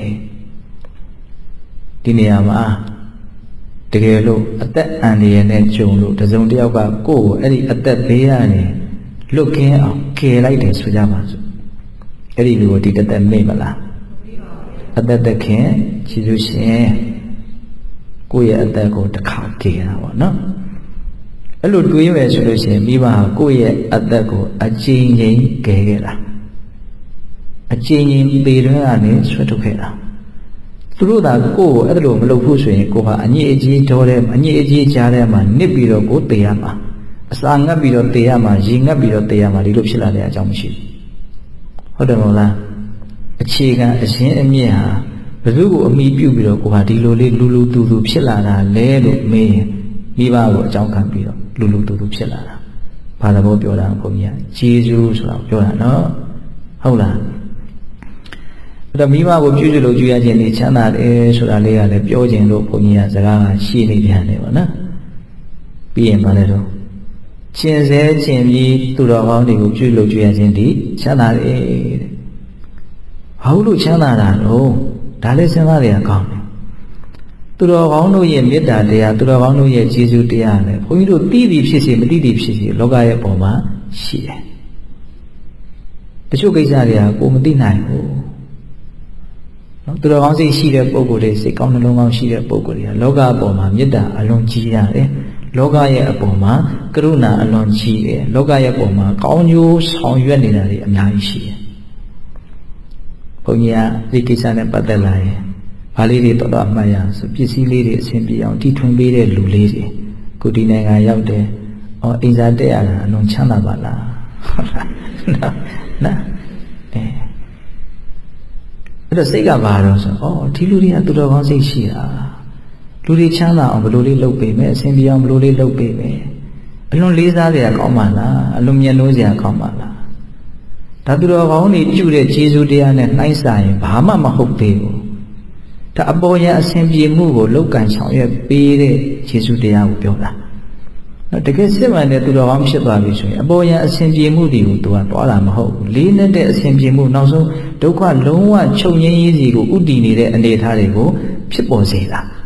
ဒီနေရာမှာတကယ်လို့အသက်အန္တရာယ်နဲ့ကြုံလို့တစုံတစ်ယောက်ကကိုယ့်ကိုအဲ့ဒီအသက်ဘေးကနေလွတ်ကင်းအောင်ကယ်လိုက်တယ်ဆိုကြပါစို့အဲ့ဒီလူကိုဒီတသက်မေ့မလားအသက်သက်ခင်ကျေးဇူးရှင်ကိုယ့်ရဲ့အသက်ကိုတစ်ခါကယ်တာပေါ့နော်အဲ့လိုတွေးမယ်ဆိုလို့ရှိရင်မိဘဟာကိုယ့်ရဲ့အသက်ကိုအကျဉ်းချင်းကယ်ခဲ့တာအကျဉ်းချင်းပေတွင်းကနေဆွဲထုတ်ခဲ့တာသူတို့သာကိုယ့်ကိုအဲ့လိုမလုပ်ဘူးဆိုရင်ကိုယ်ဟာအညစ်အကြေးတော်တယ်အညစ်အကြေးကြားထဲမှာနစ်ပြီးတော့ကိုယ်တေရမှာအစာငတ်ပြီးတော့တေရမှာရေငတ်ပြီးတော့တေရမှာဒီလိုဖြစ်လာတဲ့အကြောင်းမရှိဘူးဟုတ်တယ်မဟုတ်လားအခြေခံအရှင်းအမြင့်ဟာဘယ်သူကိုအမိပြုပြီးတော့ကိုယ်ဟာဒီလိုလေးလူလူတူတူဖြစ်လာတာလဲလို့မေးရင်မိဘကိုအကြောင်းခံပြီးတော့လူလူတူတူဖြစ်လာတာဘာသဘောပြောတာဘုန်းကြီးကကျေးဇူးဆိုတာပြောတာနော်ဟုတ်လားအဲ့တော့မိဘကိုပြုစုလို့ကြွရခြင်းနေချမ်းသာတယ်ဆိုတာလေးကလည်းပြောခြင်းလို့ဘုန်းကြီးကစကားကရှိနေပြန်တယ်ပေါ့နော်ပြီးရင်ဗါလဲတော့ရှင်စဲခြင်းပြီးသူတော်ကောင်းတွေကိုပြုလို့ကြွရခြင်းဒီချမ်းသာတယ်တဲ့ဘာလို့ချမ်းသာတာတော့ဒါလည်းစဉ်းစားရကောင်းတယ်သူတော်ကောင်းတို့ရဲ့မေတ္တာတရားသူတော်ကောင်းတို့ရဲ့ကျေးဇူးတရားလည်းဘုန်းကြီးတို့သိသည်ဖြစ်စေမသိသည်ဖြစ်စေလောကရဲ့ပုံမှာရှိတယ်တချို့ကိစ္စတွေကကိုမသိနိုင်ဘူးနော်သူတော်ကောင်းစိတ်ရှိတဲ့ပုဂ္ဂိုလ်တွေစိတ်ကောင်းနှလုံးကောင်းရှိတဲ့ပုဂ္ဂိုလ်တွေကလောကအပေါ်မှာမေတ္တာအလွန်ကြီးရတယ်လောကရဲ့အပေါ်မှာကရုဏာအလွန်ကြီးတယ်လောကရဲ့အပေါ်မှာကောင်းကျိုးဆောင်ရွက်နေတာတွေအများကြီးရှိတယ်ဘုန်းကြီးကဒီကိစ္စနဲ့ပတ်သက်လာရင်ဘာလေးတွေတော်တော်အမှတ်ရဆိုပစ္စည်းလေးတွေအဆင်ပြေအောင်တီထွင်ပေးတဲ့လူလေးတွေကိုဒီနိုင်ငံရောက်တယ်။အော်အိမ်စာတက်ရတာအလွန်ချမ်းသာပါလား။ဟုတ်လား။နော်။နော်။အဲအဲ့တော့စိတ်ကဘာတော့ဆိုအော်ဒီလူတွေကသူတော်ကောင်းစိတ်ရှိတာ။လူတွေချမ်းသာအောင်ဘယ်လိုလေးလုပ်ပေးမယ်အဆင်ပြေအောင်ဘယ်လိုလေးလုပ်ပေးမယ်။အလွန်လေးစားစရာကောင်းပါလား။အလွန်မြတ်နိုးစရာကောင်းပါလား။ဒါသူတော်ကောင်းတွေပြုတဲ့ကျေးဇူးတရားနဲ့နှိုင်းစာရင်ဘာမှမဟုတ်သေးဘူး။ဒါအပေါ်ရန်အစဉ်ပြေမှုကိုလောက်ကန်ဆောင်ရွက်ပေးတဲ့ယေရှုတရားကိုပြောတာ။နော်တကယ်စစ်မှန်တဲ့သူတော်ကောင်းဖြစ်သွားပြီဆိုရင်အပေါ်ရန်အစဉ်ပြေမှုတွေကိုသူကတွားတာမဟုတ်ဘူး။လေးနဲ့တဲ့အစဉ်ပြေမှုနောက်ဆုံးဒုက္ခလုံးဝချုပ်ငြိမ်းရေးစီကိုဥတည်နေတဲ့အနေအထားတွေကိုဖြစ်ပေါ်စေတာ။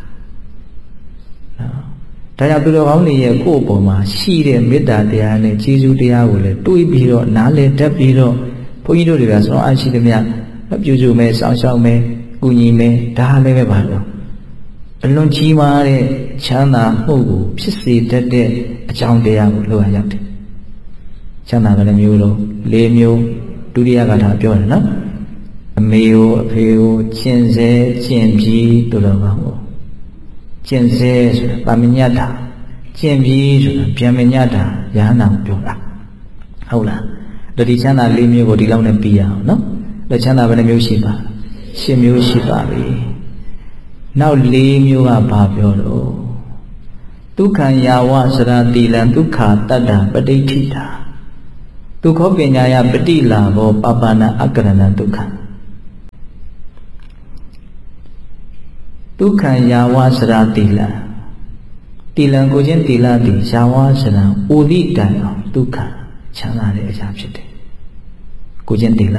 နော်ဒါကြောင့်သူတော်ကောင်းတွေရဲ့ကိုယ့်အပေါ်မှာရှိတဲ့မေတ္တာတရားနဲ့ကျေးဇူးတရားကိုလည်းတွေးပြီးတော့နားလည်တတ်ပြီးတော့ဘုန်းကြီးတို့တွေကဆိုတော့အရှိသမျှပြုစုမယ်စောင့်ရှောက်မယ်ကူညီမယ်ဒါလည်းပဲပါတော့အလွန်ကြီးမားတဲ့ချမ်းသာမှုကိုဖြစ်စေတတ်တဲ့အကြောင်းတရားကိုလိုအပ်ရောက်တယ်ချမ်းသာတဲ့မျိုးလုံး၄မျိုးဒုတိယကထာပြောတယ်နော်အမေကိုအဖေကိုကျင့်စေကျင့်ပြီးတို့တော့ပါဘူးကျင့်စေဆိုတာဗမညတ်တာကျင့်ပြီးဆိုတာဗျမညတ်တာယဟနာကိုပြောတာဟုတ်လားဒါဒီချမ်းသာ၄မျိုးကိုဒီလောက်နဲ့ပြီးရအောင်နော်လက်ချမ်းသာဘယ်နှမျိုးရှိပါရှစ်မျိုးရှိပါပြီနောက်လေးမျိုးကဘာပြောတော့ဒုက္ခံယာဝစရတိလံဒုက္ခတတ္တပဋိဋ္ဌိတာဒုက္ခပညာယပฏิလာဘောပပနာအကရဏဒုက္ခဒုက္ခံယာဝစရတိလံတိလံကိုချင်းတိလတိယာဝစရံဥဒိတံအောင်ဒုက္ခချမ်းသာတဲ့အရာဖြစ်တယ်ကိုချင်းတိလ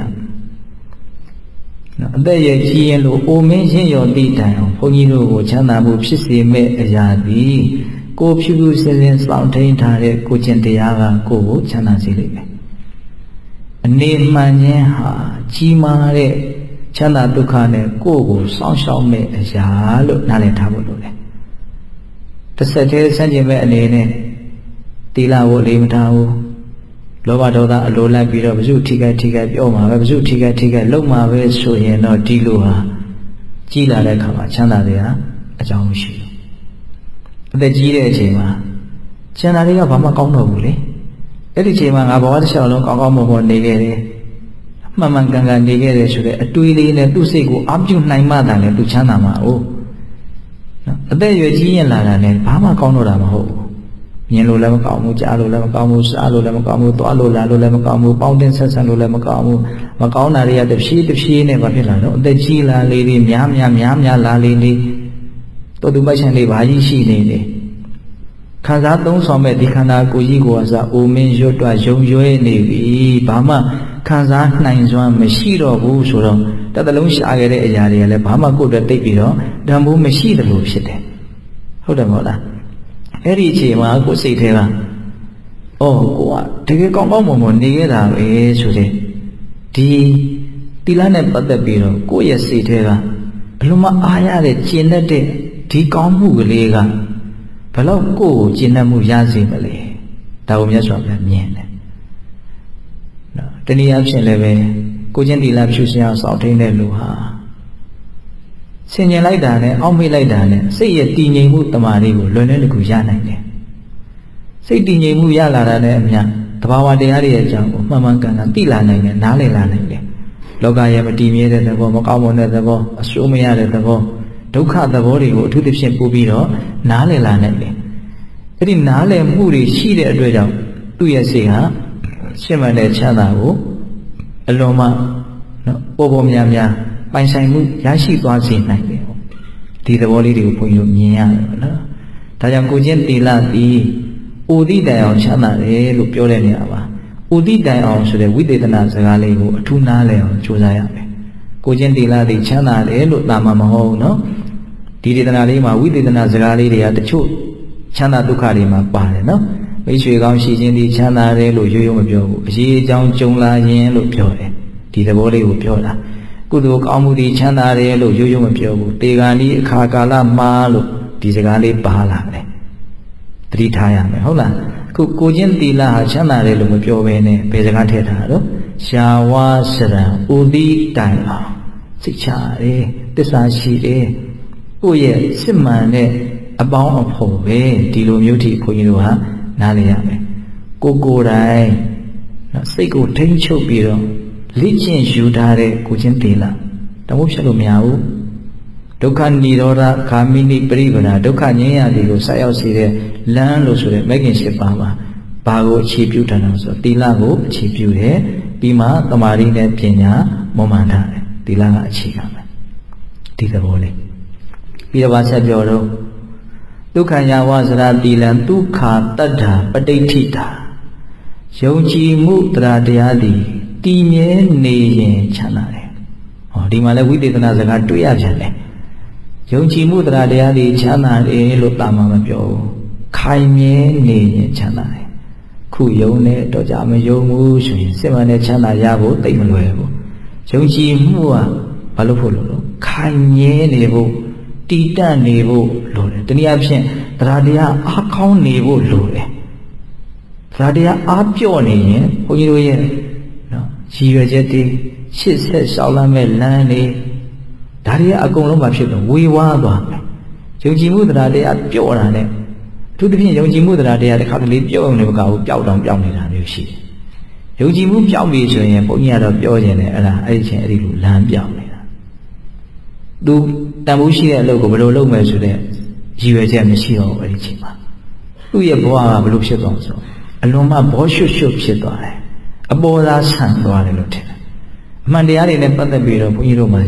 နော်အသက်ရကြီးရင်လို့အိုမင်းရှင်းရောတိတံအောင်ဘုန်းကြီးတို့ကိုချမ်းသာမှုဖြစ်စေမဲ့အရာသည်ကိုဖြူဖြူစင်စင်စောင့်ထိန်ထားတဲ့ကိုချင်းတရားကကိုကိုချမ်းသာစေလိမ့်မယ်အနေမှန်ခြင်းဟာကြီးမားတဲ့ချမ်းသာဒုက္ခနဲ့ကိုယ်ကိုစောင့်ရှောက်မဲ့အရာလို့နားလည်ထားဖို့လိုတယ်တစ်ဆက်တည်းဆန့်ကျင်မဲ့အနေနဲ့တိလကိုလေးမထားဘူးလောဘဒေါသအလိုလိုက်ပြီးတော့ဘု து ထိခိုက်ထိခိုက်ပြောမှာပဲဘု து ထိခိုက်ထိခိုက်လုံမှာပဲဆိုရင်တော့ဒီလိုဟာကြီးလာတဲ့အခါမှာချမ်းသာတယ်ဟာအကြောင်းမရှိဘူးအသက်ကြီးတဲ့အချိန်မှာချမ်းသာတွေကဘာမှကောင်းတော့ဘူးလေအဲ့ဒီအချိန်မှာငါဘဝတစ်လျှောက်လုံးကောင်းကောင်းမွန်မွန်နေခဲ့တယ်မှန်မှန်ကန်ကန်နေခဲ့တယ်ဆိုတဲ့အတွေးလေးနဲ့သူ့စိတ်ကိုအပြုနိုင်မှသာလေသူချမ်းသာမှာ哦နော်အသက်ရွယ်ကြီးရင်လာတာနဲ့ဘာမှကောင်းတော့တာမဟုတ်ဘူးမြင်လို့လည်းမကောင်းဘူးကြားလို့လည်းမကောင်းဘူးစားလို့လည်းမကောင်းဘူးသွားလို့လာလို့လည်းမကောင်းဘူးပေါင်းတင်ဆက်ဆံလို့လည်းမကောင်းဘူးမကောင်းတာတွေကတစ်ဖြည်းတစ်ဖြည်းနဲ့ဘာဖြစ်လာတော့အသက်ကြီးလာလေလေများများများများလာလေလေတော်သူပိုက်ချင်လေးဘာကြီးရှိနေလေခံစားသုံးဆောင်မဲ့ဒီခန္ဓာကိုယ်ကြီးကိုအစားအိုမင်းရွတ်တွယုံရွဲနေပြီဘာမှခံစားနိုင်စွမ်းမရှိတော့ဘူးဆိုတော့တသက်လုံးရှာခဲ့တဲ့အရာတွေကလည်းဘာမှကိုယ်အတွက်တိတ်ပြီးတော့တန်ဖိုးမရှိတယ်လို့ဖြစ်တယ်ဟုတ်တယ်မဟုတ်လားအဲ့ဒီအချိန်မှာကိုယ်စိတ်ထဲကအော်ကိုကတကယ်ကောင်းကောင်းမွန်မွန်နေခဲ့တာပဲဆိုတဲ့ဒီတိလနဲ့ပတ်သက်ပြီးတော့ကိုယ့်ရဲ့စိတ်ထဲကအလုံးမအားရတဲ့ကျင့်တတ်တဲ့ဒီကောင်းမှုကလေးကဘယ်တော့ကိုယ့်ကိုကျင့်တတ်မှုရစေမလဲဒါကိုမြတ်စွာဘုရားမြင်တယ်နော်တနည်းအားဖြင့်လည်းပဲကိုချင်းတိလဖြူစင်အောင်စောင့်ထိန်တဲ့လူဟာဆင်ញင်လိုက်တာနဲ့အောက်မေ့လိုက်တာနဲ့စိတ်ရဲ့တည်ငြိမ်မှုတမာလေးကိုလွယ်လွယ်တကူရနိုင်တယ်စိတ်တည်ငြိမ်မှုရလာတာနဲ့အမျှတဘာဝတရားတွေရဲ့အကြောင်းကိုမှန်မှန်ကန်ကန်သိလာနိုင်တယ်နားလည်လာနိုင်တယ်လောကရဲ့မတည်မြဲတဲ့သဘောမကောင်းမွန်တဲ့သဘောအဆိုးမရတဲ့သဘောဒုက္ခသဘောတွေကိုအထူးသဖြင့်ပို့ပြီးတော့နားလည်လာနိုင်တယ်အဲ့ဒီနားလည်မှုတွေရှိတဲ့အတွက်ကြောင့်သူ့ရဲ့စိတ်ဟာရှင်းမှန်တဲ့ချမ်းသာကိုအလွန်မှနော်ပေါ်ပေါ်များများပိုင်ဆိုင်မှုရရှိသွားစေနိုင်တယ်ဒီသဘောလေးတွေကိုဘုန်းကြီးတို့မြင်ရတယ်နော်ဒါကြောင့်ကိုချင်းတိလသည်ဥဒိတံအောင်ချမ်းသာတယ်လို့ပြောတဲ့နေရာမှာဥဒိတံအောင်ဆိုတဲ့ဝိသေသနာစကားလေးကိုအထူးနားလည်အောင်ကြိုးစားရမယ်ကိုချင်းတိလသည်ချမ်းသာတယ်လို့သာမမဟုတ်ဘူးနော်ဒီဒေသနာလေးမှာဝိသေသနာစကားလေးတွေကတချို့ချမ်းသာဒုက္ခတွေမှာပါတယ်နော်မိတ်ဆွေကောင်းရှိခြင်းဒီချမ်းသာတယ်လို့ရိုးရိုးမပြောဘူးအရေးအကြောင်းကြုံလာရင်လို့ပြောတယ်ဒီသဘောလေးကိုပြောတာကုသိုလ်ကောင်းမှုဒီချမ်းသာတယ်လို့ရိုးရိုးမပြောဘူးတေဂာနီအခါကာလမှာလို့ဒီစကားလေးပါလာတယ်သတိထားရမယ်ဟုတ်လားအခုကိုချင်းတီလာဟာချမ်းသာတယ်လို့မပြောဘဲနဲ့ဘယ်စကားထည့်ထားတော့ရှာဝါစရံဥတိတိုင်အောင်စိတ်ချတယ်တစ္ဆာရှိတယ်ကိုယ့်ရဲ့စစ်မှန်တဲ့အပေါင်းအဖော်ပဲဒီလိုမျိုးထိခွန်ကြီးတို့ဟာနားလည်ရမယ်ကိုကိုယ်တိုင်စိတ်ကိုထိန်းချုပ်ပြီးတော့လေ့ကျင့်ယူထားတဲ့ကိုချင်းတေလာတမို့ဖြစ်လို့မရဘူးဒုက္ခនិရောဓဂာမိနိပရိပဒါဒုက္ခငြိမ်းရသည်ကိုဆက်ရောက်စေတဲ့လမ်းလို့ဆိုတဲ့မဂ္ဂင်၈ပါးမှာဘာကိုအခြေပြုထားတယ်ဆိုတော့တိလကိုအခြေပြုတယ်ပြီးမှသမာဓိနဲ့ပညာမွန်မှန်ထားတယ်တိလကအခြေခံမယ်ဒီသဘောလေးပြီးတော့ဗာဆက်ပြောတော့ဒုက္ခယာဝစရာတိလံဒုက္ခတတ္ထာပဋိဋ္ဌိတာယုံကြည်မှုတရားတရားသည်တည်မြဲနေရင်ချမ်းသာတယ်ဟောဒီမှာလည်းဝိသေသနာစကားတွေ့ရပြန်တယ်ယုံကြည်မှုတရားတရားသည်ချမ်းသာတယ်လို့တာမမပြောဘူးခိုင်မြဲနေရင်ချမ်းသာတယ်ခုယုံနဲ့တော့ကြမယုံဘူးဆိုရင်စစ်မှန်တဲ့ချမ်းသာရဖို့သိမလွယ်ဘူးယုံကြည်မှုကဘာလို့ဖို့လို့ခိုင်မြဲနေဖို့တည်တတ်နေဖို့လိုတယ်တနည်းအားဖြင့်တရားတရားအားကောင်းနေဖို့လိုတယ်တရားတရားအားပြော့နေရင်ဘုန်းကြီးတို့ရဲ့နော်ရည်ရွယ်ချက်တွေရှစ်ဆက်ရှောက်လမ်းမဲ့လမ်းတွေဒါတွေကအကုန်လုံးမှဖြစ်တော့ဝေဝါးသွားမယ်ယုံကြည်မှုတရားတရားပြော့တာနဲ့အထူးသဖြင့်ယုံကြည်မှုတရားတရားတစ်ခါတလေပြော့အောင်လည်းမကဘူးပျောက်တောင်ပျောက်နေတာမျိုးရှိတယ်ယုံကြည်မှုပျောက်ပြီဆိုရင်ဘုန်းကြီးကတော့ပြောခြင်းတယ်အဲ့ဒါအဲ့ဒီချင်းအဲ့ဒီလိုလမ်းပြောင်းနေတာသူတန်ဖိုးရှိတဲ့အလုပ်ကိုဘယ်လိုလုပ်မယ်ဆိုတဲ့ရည်ရွယ်ချက်မရှိတော့ဘူးအဲ့ဒီချိန်မှာသူ့ရဲ့ဘဝကဘယ်လိုဖြစ်သွားဆိုအလွန်မှဘောရွှွတ်ရွှွတ်ဖြစ်သွားတယ်အပေါ်သားဆန်သွားတယ်လို့ထင်တယ်အမှန်တရားတွေနဲ့ပတ်သက်ပြီးတော့ဘုန်းကြီးတို့မှာ